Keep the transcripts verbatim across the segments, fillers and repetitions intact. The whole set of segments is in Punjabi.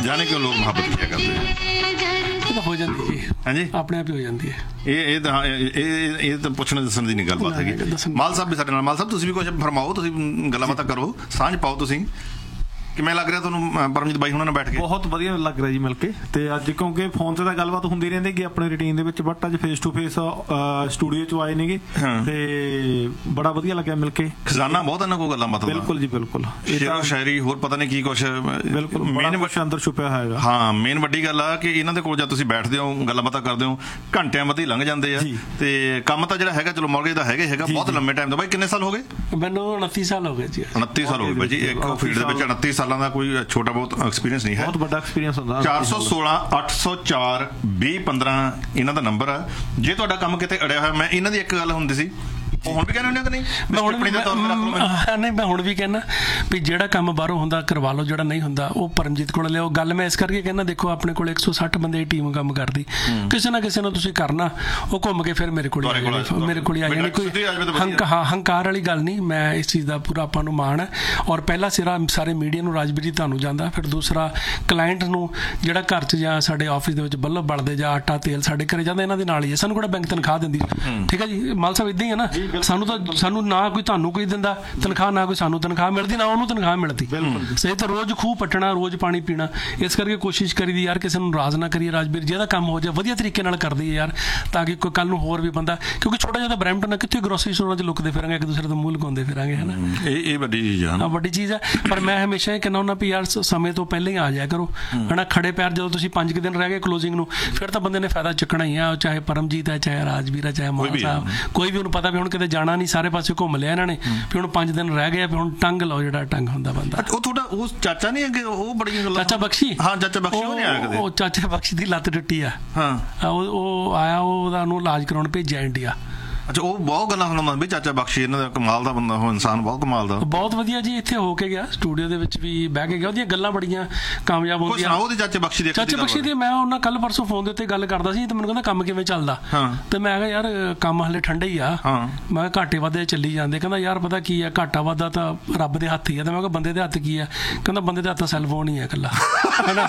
ਜਾਣੇ ਕਿਉਂ ਲੋਕ ਮੁਹੱਬਤ ਕਿਆ ਕਰਦੇ ਆ? ਹੋ ਜਾਂਦੀ ਜੀ, ਹਾਂਜੀ ਆਪਣੇ ਆਪ ਹੀ ਹੋ ਜਾਂਦੀ ਹੈ। ਇਹ ਇਹ ਤਾਂ ਇਹ ਇਹ ਤਾਂ ਪੁੱਛਣ ਦੱਸਣ ਦੀ ਨਹੀਂ ਗੱਲਬਾਤ ਹੈਗੀ। ਮਾਲ ਸਾਹਿਬ ਵੀ ਸਾਡੇ ਨਾਲ, ਮਾਲ ਸਾਹਿਬ ਤੁਸੀਂ ਵੀ ਕੁਛ ਫਰਮਾਓ, ਤੁਸੀਂ ਗੱਲਾਂ ਬਾਤਾਂ ਕਰੋ, ਸਾਂਝ ਪਾਓ। ਤੁਸੀਂ ਕਿਵੇਂ ਲੱਗ ਰਿਹਾ ਤੁਹਾਨੂੰ ਪਰਮਜੀਤ ਬਾਈ ਹੁਣਾਂ ਨਾਲ ਬੈਠ ਕੇ? ਬਹੁਤ ਵਧੀਆ ਲੱਗ ਰਿਹਾ ਜੀ ਮਿਲ ਕੇ। ਤੇ ਅੱਜ ਕਿਉਂਕਿ ਫੋਨ ਤੇ ਤਾਂ ਗੱਲਬਾਤ ਹੁੰਦੀ ਰਹਿੰਦੀ ਕਿ ਆਪਣੇ ਰੂਟੀਨ ਦੇ ਵਿੱਚ, ਬਟ ਅੱਜ ਫੇਸ ਟੂ ਫੇਸ ਸਟੂਡੀਓ 'ਚ ਆਏ ਨੇਗੇ ਤੇ ਬੜਾ ਵਧੀਆ ਲੱਗਿਆ ਮਿਲ ਕੇ। ਖਜ਼ਾਨਾ ਬਹੁਤ ਇਹਨਾਂ ਕੋਲ ਗੱਲਾਂ ਬਾਤਾਂ। ਬਿਲਕੁਲ ਜੀ ਬਿਲਕੁਲ, ਸ਼ੇਰੋ ਸ਼ਾਇਰੀ ਹੋਰ ਪਤਾ ਨਹੀਂ ਕੀ ਕੁਛ ਬਿਲਕੁਲ ਮੇਨ ਕੁਛ ਅੰਦਰ ਛੁਪਿਆ ਹੋਏਗਾ। ਹਾਂ, ਮੇਨ ਵੱਡੀ ਗੱਲ ਆ ਕਿ ਇਹਨਾਂ ਦੇ ਕੋਲ ਜਦ ਤੁਸੀਂ ਬੈਠਦੇ ਹੋ ਗੱਲਾਂ ਬਾਤਾਂ ਕਰਦੇ ਹੋ ਘੰਟਿਆਂ ਮੱਧੀ ਲੰਘ ਜਾਂਦੇ ਆ। ਤੇ ਕੰਮ ਤਾਂ ਜਿਹੜਾ ਹੈਗਾ ਚਲੋ ਮੌਰਗੇਜ ਦਾ ਹੈਗਾ ਹੈਗਾ ਬਹੁਤ ਲੰਮੇ ਟਾਈਮ ਦਾ। ਬਾਈ ਕਿੰਨੇ ਸਾਲ ਹੋ ਗਏ? ਮੈਨੂੰ ਉਨੱਤੀ ਸਾਲ ਹੋ ਗਏ ਜੀ। ਉਨੱਤੀ ਸਾਲ ਹੋ ਗਏ ਬਾਈ ਜੀ ਇੱਕ ਫੀਲਡ ਦੇ ਵਿੱਚ। ਉਨੱਤੀ ਸਾਲਾਂ ਦਾ ਕੋਈ ਛੋਟਾ ਬਹੁਤ ਐਕਸਪੀਰੀਅੰਸ ਨਹੀਂ ਹੈ, ਬਹੁਤ ਵੱਡਾ ਐਕਸਪੀਰੀਅੰਸ ਹੁੰਦਾ। ਚਾਰ ਸੌ ਸੋਲਾਂ ਅੱਠ ਸੌ ਚਾਰ ਵੀਹ ਪੰਦਰਾਂ ਇਹਨਾਂ ਦਾ ਨੰਬਰ ਆ। ਜੇ ਤੁਹਾਡਾ ਕੰਮ ਕਿਤੇ ਅੜਿਆ ਹੋਇਆ, ਮੈਂ ਇਹਨਾਂ ਦੀ ਇੱਕ ਗੱਲ ਹੁੰਦੀ ਸੀ, ਹੁਣ ਵੀ ਕਹਿੰਦੇ ਹੁੰਦੇ ਕਿ ਨਹੀਂ, ਮੈਂ ਹੁਣ ਨਹੀਂ ਮੈਂ ਹੁਣ ਵੀ ਕਹਿੰਦਾ ਵੀ ਜਿਹੜਾ ਕੰਮ ਬਾਹਰੋਂ ਹੁੰਦਾ ਕਰਵਾ ਲਓ, ਜਿਹੜਾ ਨਹੀਂ ਹੁੰਦਾ ਉਹ ਪਰਮਜੀਤ ਕੋਲ ਲਿਆਓ। ਗੱਲ ਮੈਂ ਇਸ ਕਰਕੇ ਕਹਿੰਦਾ, ਦੇਖੋ ਆਪਣੇ ਕੋਲ ਇੱਕ ਸੌ ਸੱਠ ਬੰਦੇ ਦੀ ਟੀਮ ਕੰਮ ਕਰਦੀ, ਕਿਸੇ ਨਾ ਕਿਸੇ ਨੂੰ ਤੁਸੀਂ ਕਰਨਾ, ਉਹ ਘੁੰਮ ਕੇ ਫਿਰ ਮੇਰੇ ਕੋਲ ਮੇਰੇ ਕੋਲ ਆ ਜਾਣੀ। ਕੋਈ ਹੰਕਾਰ ਹੰਕਾਰ ਵਾਲੀ ਗੱਲ ਨਹੀਂ, ਮੈਂ ਇਸ ਚੀਜ਼ ਦਾ ਪੂਰਾ ਆਪਾਂ ਨੂੰ ਮਾਣ ਹੈ। ਔਰ ਪਹਿਲਾ ਸਿਰਾ ਸਾਰੇ ਮੀਡੀਆ ਨੂੰ ਰਾਜਵੀਰ ਜੀ ਤੁਹਾਨੂੰ ਜਾਂਦਾ, ਫਿਰ ਦੂਸਰਾ ਕਲਾਇੰਟ ਨੂੰ ਜਿਹੜਾ ਘਰ 'ਚ ਜਾਂ ਸਾਡੇ ਆਫਿਸ ਦੇ ਵਿੱਚ ਬੱਲਬ ਬਲਦੇ ਜਾਂ ਆਟਾ ਤੇਲ ਸਾਡੇ ਘਰੇ ਜਾਂਦਾ, ਇਹਨਾਂ ਦੇ ਨਾਲ ਹੀ ਹੈ। ਸਾਨੂੰ ਕਿਹੜਾ ਬੈਂਕ ਤਨਖਾਹ ਦਿੰਦੀ, ਠੀਕ ਹੈ ਜੀ ਮਾਲ ਸਾਹਿਬ, ਇੱਦਾਂ ਹੀ ਹੈ ਨਾ। ਸਾਨੂੰ ਤਾਂ ਸਾਨੂੰ ਨਾ ਕੋਈ ਤੁਹਾਨੂੰ ਕੋਈ ਦਿੰਦਾ ਤਨਖਾਹ, ਨਾ ਕੋਈ ਸਾਨੂੰ ਤਨਖਾਹ ਮਿਲਦੀ, ਨਾ ਉਹਨੂੰ ਤਨਖਾਹ ਮਿਲਦੀ। ਸਹੀ ਤਾਂ ਰੋਜ਼ ਖੂਹ ਪੱਟਣਾ, ਰੋਜ਼ ਪਾਣੀ ਪੀਣਾ। ਇਸ ਕਰਕੇ ਕੋਸ਼ਿਸ਼ ਕਰੀਦੀ ਯਾਰ ਕਿਸੇ ਨੂੰ ਨਾਰਾਜ਼ ਨਾ ਕਰੀਏ। ਰਾਜਵੀਰ ਜਿਹਦਾ ਕੰਮ ਹੋ ਜਾਏ ਵਧੀਆ ਤਰੀਕੇ ਨਾਲ ਕਰਦੀ ਹੈ ਯਾਰ, ਤਾਂ ਕਿ ਕੋਈ ਕੱਲ ਨੂੰ ਹੋਰ ਵੀ ਬੰਦਾ, ਕਿਉਂਕਿ ਛੋਟਾ ਜਿਹਾ ਬਰੈਂਪਟਨ ਹੈ, ਕਿੱਥੇ ਗਰੋਸਰੀ ਸਟੋਰਾਂ 'ਚ ਲੁਕਦੇ ਫਿਰਾਂਗੇ, ਇੱਕ ਦੂਸਰੇ ਤੋਂ ਮੂੰਹ ਲਗਾਉਂਦੇ ਫਿਰਾਂਗੇ, ਹੈ ਨਾ। ਇਹ ਇਹ ਵੱਡੀ ਚੀਜ਼ ਆ, ਵੱਡੀ ਚੀਜ਼ ਹੈ। ਪਰ ਮੈਂ ਹਮੇਸ਼ਾ ਇਹ ਕਹਿੰਦਾ ਹੁੰਦਾ ਵੀ ਯਾਰ ਸਮੇਂ ਤੋਂ ਪਹਿਲਾਂ ਹੀ ਆ ਜਾਇਆ ਕਰੋ, ਹੈ ਨਾ। ਖੜੇ ਪੈਰ ਜਦੋਂ ਤੁਸੀਂ ਪੰਜ ਕੁ ਦਿਨ ਰਹਿ ਗਏ ਕਲੋਜ਼ਿੰਗ ਨੂੰ, ਫਿਰ ਤਾਂ ਬੰਦੇ ਨੇ ਫਾਇਦਾ ਚੁੱਕਣਾ ਹੀ ਆ, ਚਾਹੇ ਪਰਮਜੀਤ ਹੈ, ਚਾਹੇ ਰਾਜਵੀਰ ਹੈ, ਚਾਹੇ ਮਾਨ ਸਾਹਿਬ, ਕੋਈ ਵੀ। ਉਹਨੂੰ ਪਤਾ ਵੀ ਹੁਣ ਕਿਤੇ ਜਾਣਾ ਨਹੀਂ, ਸਾਰੇ ਪਾਸੇ ਘੁੰਮ ਲਿਆ ਇਹਨਾਂ ਨੇ, ਵੀ ਹੁਣ ਪੰਜ ਦਿਨ ਰਹਿ ਗਏ, ਵੀ ਹੁਣ ਟੰਗ ਲਓ ਜਿਹੜਾ ਟੰਗ ਹੁੰਦਾ ਬੰਦਾ। ਉਹ ਤੁਹਾਡਾ ਉਹ ਚਾਚਾ ਨਹੀਂ ਅੱਗੇ, ਉਹ ਬੜੀਆਂ ਗੱਲਾਂ। ਚਾਚਾ ਬਖਸ਼ੀ? ਹਾਂ ਚਾਚਾ ਬਖਸ਼ੀ, ਉਹ ਨਹੀਂ ਆਇਆ ਕਦੇ? ਉਹ ਚਾਚਾ ਬਖਸ਼ੀ ਦੀ ਲੱਤ ਟੁੱਟੀ ਆ। ਹਾਂ, ਉਹ ਆਇਆ, ਉਹਦਾ ਉਹਨੂੰ ਇਲਾਜ ਕਰਾਉਣ ਭੇਜਿਆ ਇੰਡੀਆ। ਅੱਛਾ, ਉਹ ਬਹੁਤ ਗੱਲਾਂ ਸੁਣਾਉਂਦਾ ਵੀ ਚਾਚਾ ਬਖਸ਼ੀ ਇਹਨਾਂ ਦਾ ਕਮਾਲ ਦਾ ਬੰਦਾ, ਉਹ ਇਨਸਾਨ ਬਹੁਤ ਕਮਾਲ ਦਾ, ਬਹੁਤ ਵਧੀਆ ਜੀ। ਇੱਥੇ ਹੋ ਕੇ ਗਿਆ, ਸਟੂਡੀਓ ਦੇ ਵਿੱਚ ਵੀ ਬਹਿ ਕੇ ਗਿਆ, ਉਹਦੀਆਂ ਗੱਲਾਂ ਬੜੀਆਂ ਕਾਮਯਾਬ ਹੁੰਦੀਆਂ। ਉਹਦੇ ਚਾਚੇ ਬਖਸ਼ੀ ਦੇ ਚਾਚੇ ਬਖਸ਼ੀ ਦੀ ਮੈਂ ਉਹਨਾਂ ਕੱਲ ਪਰਸੋਂ ਫੋਨ ਦੇ ਉੱਤੇ ਗੱਲ ਕਰਦਾ ਸੀ, ਤੇ ਮੈਨੂੰ ਕਹਿੰਦਾ ਕੰਮ ਕਿਵੇਂ ਚੱਲਦਾ? ਤੇ ਮੈਂ ਕਿਹਾ ਯਾਰ ਕੰਮ ਹਲੇ ਠੰਡਾ ਹੀ ਆ। ਮੈਂ ਕਿਹਾ ਘਾਟੇ ਵਾਧੇ ਚੱਲੀ ਜਾਂਦੇ। ਕਹਿੰਦਾ ਯਾਰ ਪਤਾ ਕੀ ਆ, ਘਾਟਾ ਵਾਧਾ ਤਾਂ ਰੱਬ ਦੇ ਹੱਥ ਹੀ ਆ। ਤੇ ਮੈਂ ਕਿਹਾ ਬੰਦੇ ਦੇ ਹੱਥ ਕੀ ਆ? ਕਹਿੰਦਾ ਬੰਦੇ ਦੇ ਹੱਥ ਤਾਂ ਸੈੱਲ ਫੋਨ ਹੀ ਆ ਇਕੱਲਾ, ਹੈ ਨਾ।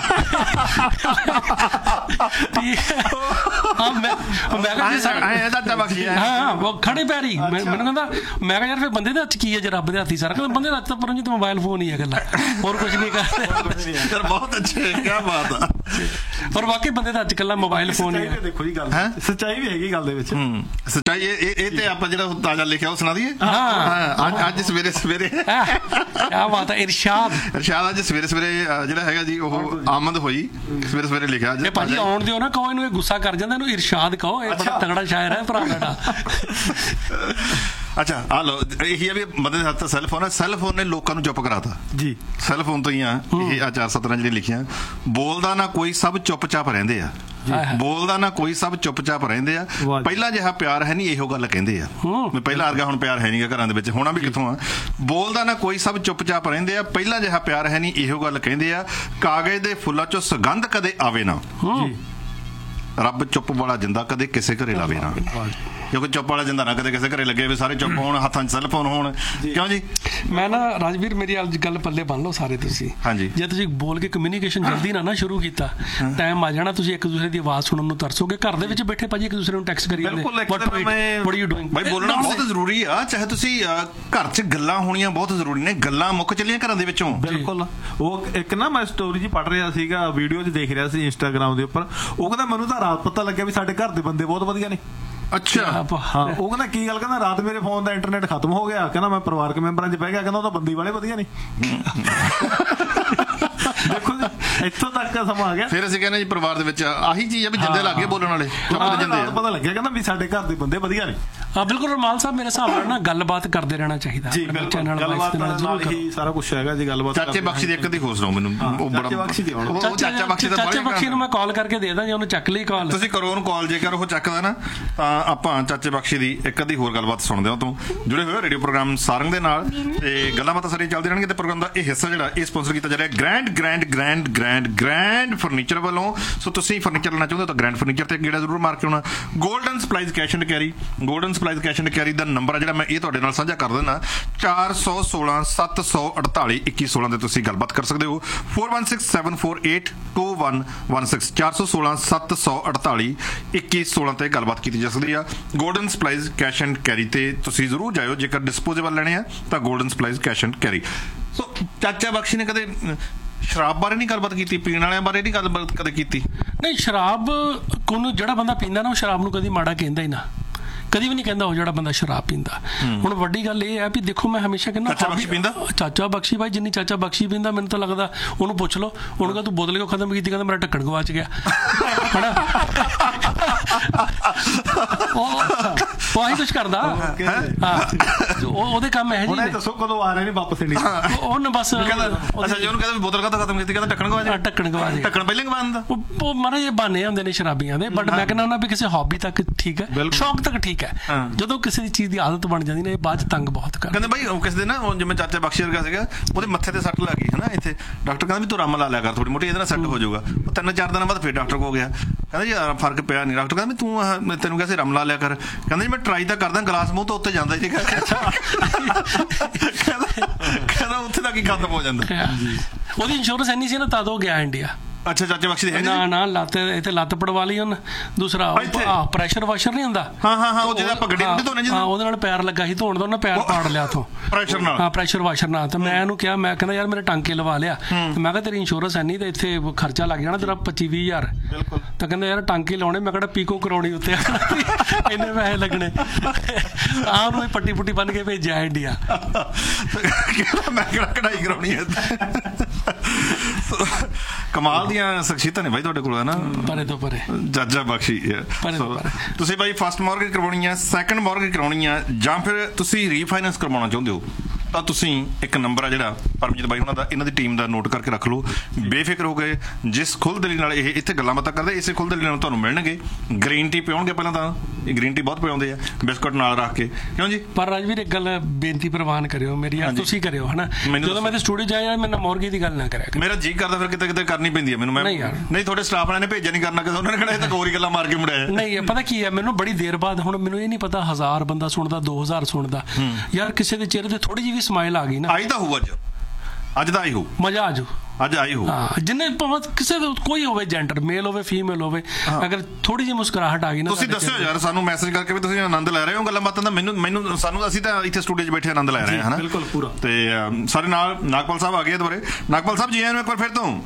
ਹਾਂ ਖੜੇ ਪੈਰੀ ਮੈਨੂੰ ਕਹਿੰਦਾ, ਮੈਂ ਕਿਹਾ ਯਾਰ ਫਿਰ ਬੰਦੇ ਦੇ ਹੱਥ ਕੀ ਹੈ ਜੇ ਰੱਬ ਦੇ ਹੱਥ ਹੀ ਸਾਰਾ? ਕਹਿੰਦਾ ਬੰਦੇ ਦੇ ਹੱਥ ਤਾਂ ਪਰਮਜੀਤ ਮੋਬਾਈਲ ਫੋਨ ਹੀ ਹੈ ਇਕੱਲਾ, ਹੋਰ ਕੁਛ ਨਹੀਂ ਕਰਦੇ। ਬਹੁਤ ਅੱਛੇ, ਕਿਆ ਬਾਤ ਆ। ਪਰ ਵਾਕਈ ਬੰਦੇ ਦਾ ਅੱਜ ਕੱਲ੍ਹ ਮੋਬਾਈਲ ਫੋਨ ਹੀ ਹੈ। ਦੇਖੋ ਜੀ ਗੱਲ ਸੱਚਾਈ ਵੀ ਹੈਗੀ ਗੱਲ ਦੇ ਵਿੱਚ। ਸੱਚਾਈ ਇਹ ਇਹ ਤੇ ਆਪਾਂ ਜਿਹੜਾ ਤਾਜ਼ਾ ਲਿਖਿਆ ਉਹ ਸੁਣਾ ਦਈਏ। ਹਾਂ, ਅੱਜ ਸਵੇਰੇ ਸਵੇਰੇ ਕਿਆ ਬਾਤ ਹੈ। ਇਰਸ਼ਾਦ ਇਰਸ਼ਾਦ ਅੱਜ ਸਵੇਰੇ ਸਵੇਰੇ ਜਿਹੜਾ ਹੈਗਾ ਜੀ ਉਹ ਆਮਦ ਹੋਈ, ਸਵੇਰੇ ਸਵੇਰੇ ਲਿਖਿਆ। ਜੇ ਭਾਜੀ ਆਉਣ ਦਿਓ ਨਾ, ਕਹੋ ਇਹਨੂੰ ਇਹ ਗੁੱਸਾ ਕਰ ਜਾਂਦਾ, ਇਹਨੂੰ ਇਰਸ਼ਾਦ ਕਹੋ, ਇਹ ਬੜਾ ਤਗੜਾ ਸ਼ਾਇਰ ਹੈ ਭਰਾ ਸਾਡਾ। ਅੱਛਾ ਆ ਲੋ, ਇਹੀ ਆ ਵੀ ਬੰਦੇ ਦੇ ਹੱਥ ਸੈੱਲ ਫੋਨ ਹੈ। ਸੈੱਲ ਫੋਨ ਨੇ ਲੋਕਾਂ ਨੂੰ ਚੁੱਪ ਕਰਾਤਾ ਜੀ। ਸੈੱਲ ਫੋਨ ਤੋਂ ਹੀ ਆ ਇਹ ਆ ਚਾਰ ਸਤਰਾਂ ਜਿਹੜੀਆਂ ਲਿਖੀਆਂ। ਬੋਲਦਾ ਨਾ ਕੋਈ, ਸਭ ਚੁੱਪ-ਚਾਪ ਰਹਿੰਦੇ ਆ। ਬੋਲਦਾ ਨਾ ਕੋਈ, ਸਭ ਚੁੱਪ-ਚਾਪ ਰਹਿੰਦੇ ਆ। ਪਹਿਲਾਂ ਜਿਹਾ ਪਿਆਰ ਹੈ ਨਹੀਂ, ਇਹੋ ਗੱਲ ਕਹਿੰਦੇ ਆ। ਪਹਿਲਾਂ ਵਰਗਾ ਹੁਣ ਪਿਆਰ ਹੈ ਨਹੀਂ ਘਰਾਂ ਦੇ ਵਿੱਚ, ਹੋਣਾ ਵੀ ਕਿੱਥੋਂ ਆ। ਬੋਲਦਾ ਨਾ ਕੋਈ, ਸਭ ਚੁੱਪ-ਚਾਪ ਰਹਿੰਦੇ ਆ। ਪਹਿਲਾਂ ਜਿਹਾ ਪਿਆਰ ਹੈ ਨਹੀਂ, ਇਹੋ ਗੱਲ ਕਹਿੰਦੇ ਆ। ਕਾਗਜ਼ ਦੇ ਫੁੱਲਾਂ ਚੋਂ ਸੁਗੰਧ ਕਦੇ ਆਵੇ ਨਾ, ਰੱਬ ਚੁੱਪ ਵਾਲਾ ਜਿੰਦਾ ਕਦੇ ਕਿਸੇ ਘਰੇ ਲਾਵੇ ਨਾ। ਕਿਉਂਕਿ ਚੁੱਪ ਵਾਲਾ ਜਿੰਦਾ ਨਾ ਕਦੇ ਕਿਸੇ ਘਰੇ ਲੱਗੇ ਵੀ ਸਾਰੇ ਚੁੱਪ ਹੋਣ, ਹੱਥਾਂ 'ਚ ਸੈੱਲ ਫੋਨ ਹੋਣ। ਕਿਉਂ ਜੀ? ਮੈਂ ਨਾ ਰਾਜਵੀਰ, ਮੇਰੀ ਅੱਜ ਗੱਲ ਪੱਲੇ ਬੰਨ ਲਓ ਸਾਰੇ ਤੁਸੀਂ। ਹਾਂਜੀ, ਜੇ ਤੁਸੀਂ ਬੋਲ ਕੇ ਕਮਿਊਨੀਕੇਸ਼ਨ ਜਲਦੀ ਨਾ ਨਾ ਸ਼ੁਰੂ ਕੀਤਾ, ਟਾਈਮ ਆ ਜਾਣਾ ਤੁਸੀਂ ਇੱਕ ਦੂਸਰੇ ਦੀ ਆਵਾਜ਼ ਸੁਣਨ ਨੂੰ ਤਰਸੋਗੇ। ਘਰ ਦੇ ਵਿੱਚ ਬੈਠੇ ਭਾਜੀ ਇੱਕ ਦੂਸਰੇ ਨੂੰ ਟੈਕਸਟ ਕਰੀ ਜਾਂਦੇ, ਬਾਈ ਬੋਲਣਾ ਬਹੁਤ ਜ਼ਰੂਰੀ ਆ। ਚਾਹੇ ਤੁਸੀਂ ਘਰ 'ਚ ਗੱਲਾਂ ਹੋਣੀਆਂ ਬਹੁਤ ਜ਼ਰੂਰੀ ਨੇ, ਗੱਲਾਂ ਮੁੱਕ ਚੱਲੀਆਂ ਘਰਾਂ ਦੇ ਵਿੱਚੋਂ। ਬਿਲਕੁਲ। ਉਹ ਇੱਕ ਨਾ ਮੈਂ ਸਟੋਰੀ 'ਚ ਪੜ੍ਹ ਰਿਹਾ ਸੀਗਾ, ਵੀਡੀਓ 'ਚ ਦੇਖ ਰਿਹਾ ਸੀ ਇੰਸਟਾਗ੍ਰਾਮ ਦੇ ਉੱਪਰ। ਉਹ ਕਹਿੰਦਾ ਮੈਨੂੰ ਤਾਂ ਰਾਤ ਪਤਾ ਲੱਗਿਆ ਵੀ ਸਾਡੇ ਘਰ ਦੇ ਬੰਦੇ ਬਹੁਤ ਵਧੀਆ ਨੇ। ਅੱਛਾ ਹਾਂ, ਉਹ ਕਹਿੰਦਾ ਕੀ ਗੱਲ? ਕਹਿੰਦਾ ਰਾਤ ਮੇਰੇ ਫੋਨ ਦਾ ਇੰਟਰਨੈਟ ਖਤਮ ਹੋ ਗਿਆ, ਕਹਿੰਦਾ ਮੈਂ ਪਰਿਵਾਰਕ ਮੈਂਬਰਾਂ 'ਚ ਬਹਿ ਗਿਆ, ਕਹਿੰਦਾ ਉਹ ਤਾਂ ਬੰਦੀ ਵਾਲੇ ਵਧੀਆ ਨੇ। ਦੇਖੋ ਜੀ, ਇੱਥੋਂ ਤੱਕ ਦਾ ਸਮਾਂ ਆ ਗਿਆ। ਫਿਰ ਅਸੀਂ ਕਹਿੰਦੇ ਜੀ ਪਰਿਵਾਰ ਦੇ ਵਿੱਚ ਆਹੀ ਚੀਜ਼ ਆ ਵੀ ਜਿੰਦੇ ਲੱਗੇ ਬੋਲਣ ਵਾਲੇ, ਪਤਾ ਲੱਗਿਆ ਕਹਿੰਦਾ ਵੀ ਸਾਡੇ ਘਰ ਦੇ ਬੰਦੇ ਵਧੀਆ ਨੇ। ਹਾਂ ਬਿਲਕੁਲ ਰਮਾਲ ਸਾਹਿਬ, ਮੇਰੇ ਹਿਸਾਬ ਨਾਲ ਨਾ ਗੱਲਬਾਤ ਕਰਦੇ ਰਹਿਣਾ ਚਾਹੀਦਾ ਜੀ। ਸਾਰਾ ਕੁਛ ਹੈਗਾ ਜੀ ਗੱਲਬਾਤ। ਚਾਚੇ ਬਖਸ਼ੀ ਦੀ ਇੱਕ ਦੀ ਹੋਰ ਸੁਣਾਓ ਮੈਨੂੰ, ਉਹ ਬੜਾ ਚਾਚਾ ਬਖਸ਼ੀ ਦਾ। ਚਾਚੇ ਬਖਸ਼ੀ ਨੂੰ ਮੈਂ ਕਾਲ ਕਰਕੇ ਦੇ ਦਾਂ, ਜੇ ਉਹਨੂੰ ਚੱਕ ਲਈ ਕਾਲ, ਤੁਸੀਂ ਕਰੋ ਉਹਨੂੰ ਕਾਲ। ਜੇਕਰ ਉਹ ਚੱਕਦਾ ਨਾ ਤਾਂ ਆਪਾਂ ਚਾਚੇ ਬਖਸ਼ੀ ਦੀ ਇੱਕ ਅੱਧੀ ਹੋਰ ਗੱਲਬਾਤ ਸੁਣਦੇ ਹਾਂ। ਤੋਂ ਜੁੜੇ ਹੋਏ ਰੇਡੀਓ ਪ੍ਰੋਗਰਾਮ ਸਾਰੰਗ ਦੇ ਨਾਲ, ਤੇ ਗੱਲਾਂ ਬਾਤਾਂ ਸਾਰੀਆਂ ਚੱਲਦੀਆਂ ਰਹਿਣਗੀਆਂ। ਤੇ ਪ੍ਰੋਗਰਾਮ ਦਾ ਇਹ ਹਿੱਸਾ ਜਿਹੜਾ ਇਹ ਸਪਾਂਸਰ ਕੀਤਾ ਜਾ ਰਿਹਾ grand grand grand grand grand furniture ਵੱਲੋਂ। ਸੋ ਤੁਸੀਂ ਫਰਨੀਚਰ ਲੈਣਾ ਚਾਹੁੰਦੇ ਹੋ ਤਾਂ ਗ੍ਰੈਂਡ ਫਰਨੀਚਰ ਤੇ ਗੇੜਾ ਜ਼ਰੂਰ ਮਾਰ ਕੇ ਆਉਣਾ। Golden supplies cash and carry, golden supplies cash and carry the number ਆ ਜਿਹੜਾ ਮੈਂ ਇਹ ਤੁਹਾਡੇ ਨਾਲ ਸਾਂਝਾ ਕਰ ਦਿੰਦਾ, ਚਾਰ ਸੌ ਸੋਲਾਂ ਸੱਤ ਸੌ ਅੜਤਾਲੀ ਇੱਕੀ ਸੋਲਾਂ ਤੇ ਤੁਸੀਂ ਗੱਲਬਾਤ ਕਰ ਸਕਦੇ ਹੋ। Four one six seven four eight two one one six ਚਾਰ ਸੌ ਸੋਲਾਂ ਸੱਤ ਸੌ ਅੜਤਾਲੀ ਇੱਕੀ ਸੋਲਾਂ ਤੇ ਗੱਲਬਾਤ ਕੀਤੀ ਜਾ ਸਕਦੀ ਆ। Golden supplies cash and carry ਤੇ ਤੁਸੀਂ ਜ਼ਰੂਰ ਜਾਇਓ ਜੇਕਰ ਡਿਸਪੋਜ਼ੇਬਲ ਲੈਣੇ ਆ ਤਾਂ golden supplies cash and carry. ਸੋ ਚਾਚਾ ਬਖਸ਼ੀ ਨੇ ਕਦੇ ਸ਼ਰਾਬ ਬਾਰੇ ਨਹੀਂ ਗੱਲਬਾਤ ਕੀਤੀ, ਪੀਣ ਵਾਲਿਆਂ ਬਾਰੇ ਨਹੀਂ ਗੱਲਬਾਤ ਕਦੇ ਕੀਤੀ? ਨਹੀਂ, ਸ਼ਰਾਬ ਕੋਨੂੰ ਜਿਹੜਾ ਬੰਦਾ ਪੀਂਦਾ ਨਾ ਉਹ ਸ਼ਰਾਬ ਨੂੰ ਕਦੀ ਮਾੜਾ ਕਹਿੰਦਾ ਹੀ ਨਾ, ਕਦੀ ਵੀ ਨਹੀਂ ਕਹਿੰਦਾ ਉਹ ਜਿਹੜਾ ਬੰਦਾ ਸ਼ਰਾਬ ਪੀਂਦਾ। ਹੁਣ ਵੱਡੀ ਗੱਲ ਇਹ ਹੈ ਵੀ ਦੇਖੋ ਮੈਂ ਹਮੇਸ਼ਾ ਕਹਿੰਦਾ ਚਾਚਾ ਬਖਸ਼ੀ ਪੀਂਦਾ, ਚਾਚਾ ਬਖਸ਼ੀ ਭਾਈ ਜਿੰਨੀ ਚਾਚਾ ਬਖਸ਼ੀ ਪੀਂਦਾ ਮੈਨੂੰ ਤਾਂ ਲੱਗਦਾ ਉਹਨੂੰ ਪੁੱਛ ਲਓ, ਉਹਨੂੰ ਕਹ ਤੂੰ ਬੋਤਲ ਕਿਉਂ ਖਤਮ ਕੀਤੀ, ਕਹਿੰਦਾ ਮੇਰਾ ਢੱਕਣ ਗਵਾਚ ਗਿਆ। ਹਨਾ ਉਹ ਆਹੀ ਕੁਛ ਕਰਦਾ, ਉਹਦੇ ਕੰਮ ਇਹੋ ਜਿਹੇ। ਦੱਸੋ ਕਦੋਂ ਆ ਰਹੇ ਨੇ ਵਾਪਸ ਇੰਡੀਆ? ਉਹਨੇ ਬਸ ਅੱਛਾ ਜੀ ਉਹਨੂੰ ਕਹਿੰਦਾ ਬੋਤਲ ਕਦੋਂ ਖਤਮ ਕੀਤੀ, ਕਹਿੰਦਾ ਢੱਕਣ ਗਵਾ ਜਾ। ਢੱਕਣ ਗਵਾ ਜਾ, ਢੱਕਣ ਪਹਿਲਾਂ ਗਵਾ ਦਿੰਦਾ। ਉਹ ਮਾਰੇ ਇਹ ਬਹਾਨੇ ਹੁੰਦੇ ਨੇ ਸ਼ਰਾਬੀਆਂ ਦੇ, ਬਟ ਮੈਂ ਕਹਿੰਦਾ ਹੁੰਦਾ ਵੀ ਕਿਸੇ ਹੌਬੀ ਤੱਕ ਠੀਕ ਹੈ, ਸ਼ੌਕ ਤੱਕ ਠੀਕ ਹੈ, ਜਦੋਂ ਕਿਸੇ ਦੀ ਚੀਜ਼ ਦੀ ਆਦਤ ਬਣ ਜਾਂਦੀ ਨਾ ਇਹ ਬਾਅਦ ਚ ਤੰਗ ਬਹੁਤ ਕਰ। ਕਹਿੰਦੇ ਬਾਈ ਉਹ ਕਿਸੇ ਦੇ ਨਾ ਜਿਵੇਂ ਚਾਚਾ ਬਖਸ਼ੀ ਵਰਗਾ ਸੀਗਾ, ਉਹਦੇ ਮੱਥੇ ਤੇ ਸੱਟ ਲੱਗ ਗਈ ਹੈ ਨਾ ਇੱਥੇ, ਡਾਕਟਰ ਕਹਿੰਦਾ ਵੀ ਤੂੰ ਰੰਮ ਲਾ ਲਿਆ ਕਰ ਥੋੜੀ ਮੋਟੀ, ਇਹਦੇ ਨਾਲ ਸੈੱਟ ਹੋ ਜਾਊਗਾ। ਉਹ ਤਿੰਨ ਚਾਰ ਦਿਨਾਂ ਬਾਅਦ ਫਿਰ ਡਾਕਟਰ ਕੋਲ ਗਿਆ, ਕਹਿੰਦਾ ਜੀ ਫਰਕ ਪਿਆ ਨਹੀਂ। ਡਾਕਟਰ ਕਹਿੰਦਾ ਵੀ ਤੂੰ ਤੈਨੂੰ ਕਿਹਾ ਸੀ ਰੰਮ ਲਾ ਲਿਆ ਕਰ, ਕਹਿੰਦਾ ਜੀ ਮੈਂ ਟਰਾਈ ਤਾਂ ਕਰਦਾ, ਗਲਾਸ ਮੂੰਹ ਤੋਂ ਉੱਤੇ ਜਾਂਦਾ ਹੀ ਨਹੀਂ, ਕਹਿੰਦਾ ਉੱਥੇ ਤੱਕ ਹੀ ਖਤਮ ਹੋ ਜਾਂਦਾ। ਉਹਦੀ ਇੰਸ਼ੋਰੈਂਸ ਇੰਨੀ ਸੀ ਨਾ ਤਦ ਉਹ ਗਿਆ ਇੰਡੀਆ। ਅੱਛਾ ਚਾਚੇ ਬਖਸ਼ੀ ਦੇ ਨਾ ਨਾ ਲੱਤ ਇੱਥੇ ਲੱਤ ਪੜਵਾ ਲਈ ਉਹਨੇ। ਦੂਸਰਾ ਆਹ ਪ੍ਰੈਸ਼ਰ ਵਾਸ਼ਰ ਨਹੀਂ ਹੁੰਦਾ, ਹਾਂ ਹਾਂ ਹਾਂ, ਉਹ ਜਿਹੜਾ ਆਪਾਂ ਗੱਡੀ ਗੁੱਡੀ ਧੋਣੇ ਹਾਂ ਉਹਦੇ ਨਾਲ ਪੈਰ ਲੱਗਾ ਸੀ ਧੋਣ ਦਾ, ਉਹਨੇ ਪੈਰ ਪਾੜ ਲਿਆ ਉੱਥੋਂ ਪ੍ਰੈਸ਼ਰ ਨਾਲ। ਹਾਂ ਪ੍ਰੈਸ਼ਰ ਵਾਸ਼ਰ ਨਾਲ। ਤੇ ਮੈਂ ਇਹਨੂੰ ਕਿਹਾ, ਮੈਂ ਕਹਿੰਦਾ ਯਾਰ ਮੇਰੇ ਟਾਂਕੇ ਲਵਾ ਲਿਆ, ਤੇ ਮੈਂ ਕਿਹਾ ਤੇਰੀ ਇੰਸ਼ੋਰੈਂਸ ਹੈ ਨਹੀਂ ਤੇ ਇੱਥੇ ਖਰਚਾ ਲੱਗ ਜਾਣਾ ਤੇਰਾ ਪੱਚੀ ਵੀਹ ਹਜ਼ਾਰ। ਤਾਂ ਕਹਿੰਦਾ ਯਾਰ ਟਾਂਕੇ ਲਾਉਣੇ, ਮੈਂ ਕਿਹੜਾ ਪੀਕੋ ਕਰਾਉਣੀ ਉੱਤੇ, ਇੰਨੇ ਪੈਸੇ ਲੱਗਣੇ। ਆਹ ਉਹਨੂੰ ਪੱਟੀ ਪੁੱਟੀ ਬੰਨ ਕੇ ਭੇਜਿਆ ਇੰਡੀਆ। ਮੈਂ ਕਿਹੜਾ ਕਢਾਈ ਕਰਾਉਣੀ ਹੈ। ਕਮਾਲ ਦੀਆਂ ਸ਼ਖਸੀਅਤਾਂ ਨੇ ਬਾਈ ਤੁਹਾਡੇ ਕੋਲ, ਹੈ ਨਾ, ਪਰੇ ਤੋਂ ਪਰੇ। ਚਾਚਾ ਬਖਸ਼ੀ ਤੁਸੀਂ ਬਾਈ ਫਸਟ ਮੌਰਗੇਜ ਕਰਵਾਉਣੀ ਆ, ਸੈਕੰਡ ਮੌਰਗੇਜ ਕਰਵਾਉਣੀ ਆ, ਜਾਂ ਫਿਰ ਤੁਸੀਂ ਰੀਫਾਈਨੈਂਸ ਕਰਵਾਉਣਾ ਚਾਹੁੰਦੇ ਹੋ ਤਾਂ ਤੁਸੀਂ ਇੱਕ ਨੰਬਰ ਆ ਜਿਹੜਾ ਪਰਮਜੀਤ ਬਾਈ ਉਹਨਾਂ ਦਾ, ਇਹਨਾਂ ਦੀ ਟੀਮ ਦਾ ਨੋਟ ਕਰਕੇ ਰੱਖ ਲਓ। ਬੇਫਿਕਰ ਹੋ ਗਏ, ਜਿਸ ਖੁੱਲ੍ਹਦਿਲੀ ਨਾਲ ਇਹ ਇੱਥੇ ਗੱਲਾਂ ਬਾਤਾਂ ਕਰਦੇ ਇਸੇ ਖੁੱਲ੍ਹਦਿਲੀ ਨਾਲ ਤੁਹਾਨੂੰ ਮਿਲਣਗੇ। ਗ੍ਰੀਨ ਟੀ ਪਿਆਉਣਗੇ ਪਹਿਲਾਂ ਤਾਂ, ਇਹ ਗ੍ਰੀਨ ਟੀ ਬਹੁਤ ਪਿਆਉਂਦੇ ਆ, ਬਿਸਕੁਟ ਨਾਲ ਰੱਖ ਕੇ, ਕਿਉਂ ਜੀ? ਪਰ ਰਾਜਵੀਰ ਇੱਕ ਗੱਲ ਬੇਨਤੀ ਪ੍ਰਵਾਨ ਕਰਿਓ ਮੇਰੀ, ਯਾਰ ਤੁਸੀਂ ਕਰਿਓ ਹਨਾ, ਜਦੋਂ ਮੈਂ ਤੇ ਸਟੂਡੀਓ ਜਾਇਆ ਮੈਨੂੰ ਮੌਰਗੇਜ ਦੀ ਗੱਲ ਨਾ ਕਰਿਆ। ਮੇਰਾ ਜੀ ਕਰਦਾ ਫਿਰ ਕਿਤੇ ਕਿਤੇ ਕਰਨੀ ਪੈਂਦੀ ਹੈ ਮੈਨੂੰ। ਮੈਂ ਨਹੀਂ ਤੁਹਾਡੇ ਸਟਾਫ ਵਾਲਿਆਂ ਨੇ ਭੇਜਿਆ ਨਹੀਂ ਕਰਨਾ, ਕਿਸੇ ਉਹਨਾਂ ਨੇ ਕਹਿਣਾ ਇਹ ਤਾਂ ਗੋਰੀ ਗੱਲਾਂ ਮਾਰ ਕੇ ਮੁੜਿਆ। ਨਹੀਂ ਪਤਾ ਕੀ ਹੈ, ਮੈਨੂੰ ਬੜੀ ਦੇਰ ਬਾਅਦ, ਹੁਣ ਮੈਨੂੰ ਇਹ ਨਹੀਂ ਪਤਾ ਹਜ਼ਾਰ ਬੰਦਾ ਸੁਣਦਾ ਦੋ ਹਜ਼ਾਰ ਸੁਣਦਾ, ਯਾਰ ਕਿਸੇ ਦੇ ਚਿਹਰੇ ਤੇ ਥੋੜੀ ਜਿਹੀ ਵੀ ਸਮਾਈਲ ਆ ਗਈ ਨਾ, ਆਈ ਤਾਂ ਹੋਊ ਅੱਜ ਅੱਜ ਦਾ ਆਈ ਹੋ, ਮਜ਼ਾ ਆ ਜਾਊ ਅੱਜ ਆਈ ਹੋ। ਹਾਂ ਜਿੰਨੇ ਭਾਵੇਂ ਕਿਸੇ ਦਾ ਕੋਈ ਹੋਵੇ, ਜੈਂਡਰ ਮੇਲ ਹੋਵੇ ਫੀਮੇਲ ਹੋਵੇ, ਅਗਰ ਥੋੜੀ ਜਿਹੀ ਮੁਸਕਰਾਹਟ ਆ ਗਈ ਨਾ, ਤੁਸੀਂ ਦੱਸਿਓ ਯਾਰ ਸਾਨੂੰ ਮੈਸੇਜ ਕਰਕੇ ਵੀ ਤੁਸੀਂ ਆਨੰਦ ਲੈ ਰਹੇ ਹੋ ਗੱਲਾਂ ਬਾਤਾਂ ਦਾ। ਮੈਨੂੰ ਮੈਨੂੰ ਸਾਨੂੰ ਅਸੀਂ ਤਾਂ ਇੱਥੇ ਸਟੂਡੀਓ 'ਚ ਬੈਠੇ ਆਨੰਦ ਲੈ ਰਹੇ ਹਾਂ, ਬਿਲਕੁਲ ਪੂਰਾ। ਤੇ ਸਾਡੇ ਨਾਲ ਨਾਗਪਾਲ ਸਾਹਿਬ ਆ ਗਏ ਦੁਬਾਰੇ। ਨਾਗਪਾਲ ਸਾਹਿਬ ਜੀ ਆਇਆਂ ਨੂੰ ਇੱਕ ਵਾਰ ਫਿਰ ਤੋਂ।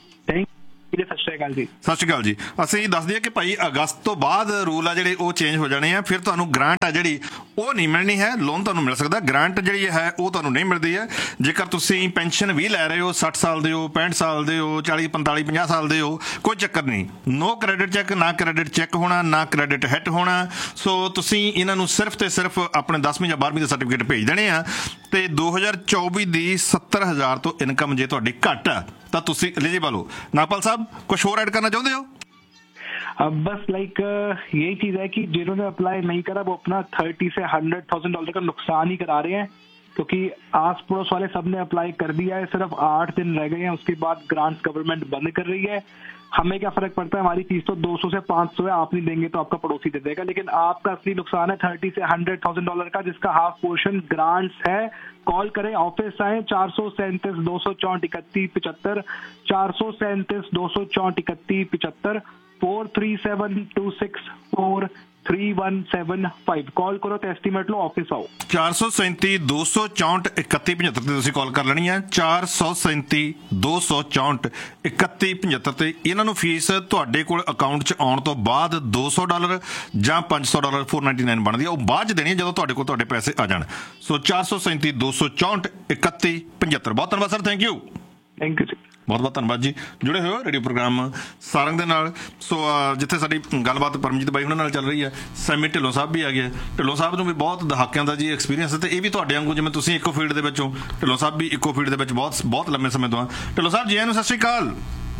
ਸਤਿ ਸ਼੍ਰੀ ਅਕਾਲ ਜੀ। ਸਤਿ ਸ਼੍ਰੀ ਅਕਾਲ ਜੀ। ਅਸੀਂ ਦੱਸ ਦਈਏ ਕਿ ਭਾਈ ਅਗਸਤ ਤੋਂ ਬਾਅਦ ਰੂਲ ਆ ਜਿਹੜੇ ਉਹ ਚੇਂਜ ਹੋ ਜਾਣੇ ਆ, ਫਿਰ ਤੁਹਾਨੂੰ ਗ੍ਰਾਂਟ ਆ ਜਿਹੜੀ ਉਹ ਨਹੀਂ ਮਿਲਣੀ ਹੈ, ਲੋਨ ਤੁਹਾਨੂੰ ਮਿਲ ਸਕਦਾ, ਗ੍ਰਾਂਟ ਜਿਹੜੀ ਹੈ ਉਹ ਤੁਹਾਨੂੰ ਨਹੀਂ ਮਿਲਦੀ ਹੈ। ਜੇਕਰ ਤੁਸੀਂ ਪੈਨਸ਼ਨ ਵੀ ਲੈ ਰਹੇ ਹੋ, ਸੱਠ ਸਾਲ ਦੇ ਹੋ, ਪੈਂਹਠ ਸਾਲ ਦੇ ਹੋ, ਚਾਲੀ ਪੰਤਾਲੀ ਪੰਜਾਹ ਸਾਲ ਦੇ ਹੋ, ਕੋਈ ਚੱਕਰ ਨਹੀਂ, ਨੋ ਕ੍ਰੈਡਿਟ ਚੈੱਕ, ਨਾ ਕ੍ਰੈਡਿਟ ਚੈੱਕ ਹੋਣਾ, ਨਾ ਕ੍ਰੈਡਿਟ ਹਿੱਟ ਹੋਣਾ। ਸੋ ਤੁਸੀਂ ਇਹਨਾਂ ਨੂੰ ਸਿਰਫ ਤੇ ਸਿਰਫ ਆਪਣੇ ਦਸਵੀਂ ਜਾਂ ਬਾਰ੍ਹਵੀਂ ਦੇ ਸਰਟੀਫਿਕੇਟ ਭੇਜ ਦੇਣੇ ਆ, ਤੇ ਦੋ ਹਜ਼ਾਰ ਚੌਵੀ ਦੀ ਸੱਤਰ ਹਜ਼ਾਰ ਤੋਂ ਇਨਕਮ ਜੇ ਤੁਹਾਡੀ ਘੱਟ ਆ ਤਾਂ ਤੁਸੀਂ ਐਲੀਜੀਬਲ ਹੋ। ਨਾਗਪਾਲ ਸਾਹਿਬ ਕੁਛ ਹੋਰ ਐਡ करना चाहते हो? बस लाइक यही चीज है कि जिन्होंने अप्लाई नहीं करा वो अपना थर्टी से हंड्रेड थाउजेंड डॉलर का नुकसान ही करा रहे हैं, क्योंकि आस पड़ोस वाले सब ने अप्लाई कर दिया है, सिर्फ आठ दिन रह गए हैं, उसके बाद ग्रांट्स गवर्नमेंट बंद कर रही है। हमें क्या फर्क पड़ता है, हमारी फीस तो दो सौ से पाँच सौ है, आप नहीं देंगे तो आपका पड़ोसी दे देगा, लेकिन आपका असली नुकसान है थर्टी से हंड्रेड थाउजेंड डॉलर का, जिसका हाफ पोर्शन ग्रांट्स है। कॉल करें, ऑफिस आए, चार सौ सैंतीस दो सौ चौंठ इकतीस पिछहत्तर, चार सौ सैंतीस दो सौ चौंठ इकतीस पिछहत्तर, four three seven to six four three one seven five. Call करो तो एस्टीमेट लो, ऑफिस आओ। चार सौ सैंती दो सौ चौंठ इकती पचहत्तर ਤੇ ਤੁਸੀਂ ਕਾਲ ਕਰ ਲੈਣੀ ਹੈ, ਚਾਰ ਸੌ ਸੈਂਤੀ ਦੋ ਸੌ ਚੌਂਠ ਇਕੱਤੀ ਪਚਹੱਤਰ ਤੇ। ਇਹਨਾਂ ਨੂੰ ਫੀਸ ਤੁਹਾਡੇ ਕੋਲ ਅਕਾਊਂਟ 'ਚ ਆਉਣ ਤੋਂ ਬਾਅਦ ਦੋ ਸੌ ਡਾਲਰ ਜਾਂ ਪੰਜ ਸੌ ਡਾਲਰ ਚਾਰ ਸੌ ਨਿਨਆਨਵੇਂ ਬਣਦੀ ਆ, ਉਹ ਬਾਅਦ 'ਚ ਦੇਣੀ ਹੈ ਜਦੋਂ ਤੁਹਾਡੇ ਕੋਲ ਤੁਹਾਡੇ ਪੈਸੇ ਆ ਜਾਣ। ਸੋ ਚਾਰ ਸੌ ਸੈਂਤੀ ਦੋ ਸੌ ਚੌਂਠ ਇਕੱਤੀ ਪਚਹੱਤਰ। ਬਹੁਤ ਧੰਨਵਾਦ sir, thank you. Thank you ਜੀ, ਬਹੁਤ ਬਹੁਤ ਧੰਨਵਾਦ ਜੀ। ਜੁੜੇ ਹੋਏ ਹੋ ਰੇਡੀਓ ਪ੍ਰੋਗਰਾਮ ਸਾਰੰਗ ਦੇ ਨਾਲ। ਸੋ ਜਿੱਥੇ ਸਾਡੀ ਗੱਲਬਾਤ ਪਰਮਜੀਤ ਬਾਈ ਉਹਨਾਂ ਨਾਲ ਚੱਲ ਰਹੀ ਹੈ, ਸੈਮੀ ਢਿੱਲੋਂ ਸਾਹਿਬ ਵੀ ਆ ਗਏ। ਢਿੱਲੋਂ ਸਾਹਿਬ ਨੂੰ ਵੀ ਬਹੁਤ ਦਹਾਕਿਆਂ ਦਾ ਜੀ ਐਕਸਪੀਰੀਅੰਸ ਹੈ, ਤੇ ਇਹ ਵੀ ਤੁਹਾਡੇ ਵਾਂਗੂ ਜਿਵੇਂ ਤੁਸੀਂ ਇੱਕੋ ਫੀਲਡ ਦੇ ਵਿੱਚੋਂ, ਢਿੱਲੋਂ ਸਾਹਿਬ ਵੀ ਇੱਕੋ ਫੀਲਡ ਦੇ ਵਿੱਚ ਬਹੁਤ ਬਹੁਤ ਲੰਮੇ ਸਮੇਂ ਤੋਂ ਆ। ਢਿੱਲੋਂ ਸਾਹਿਬ ਜੀ ਆਇਆਂ ਨੂੰ, ਸਤਿ ਸ਼੍ਰੀ ਅਕਾਲ।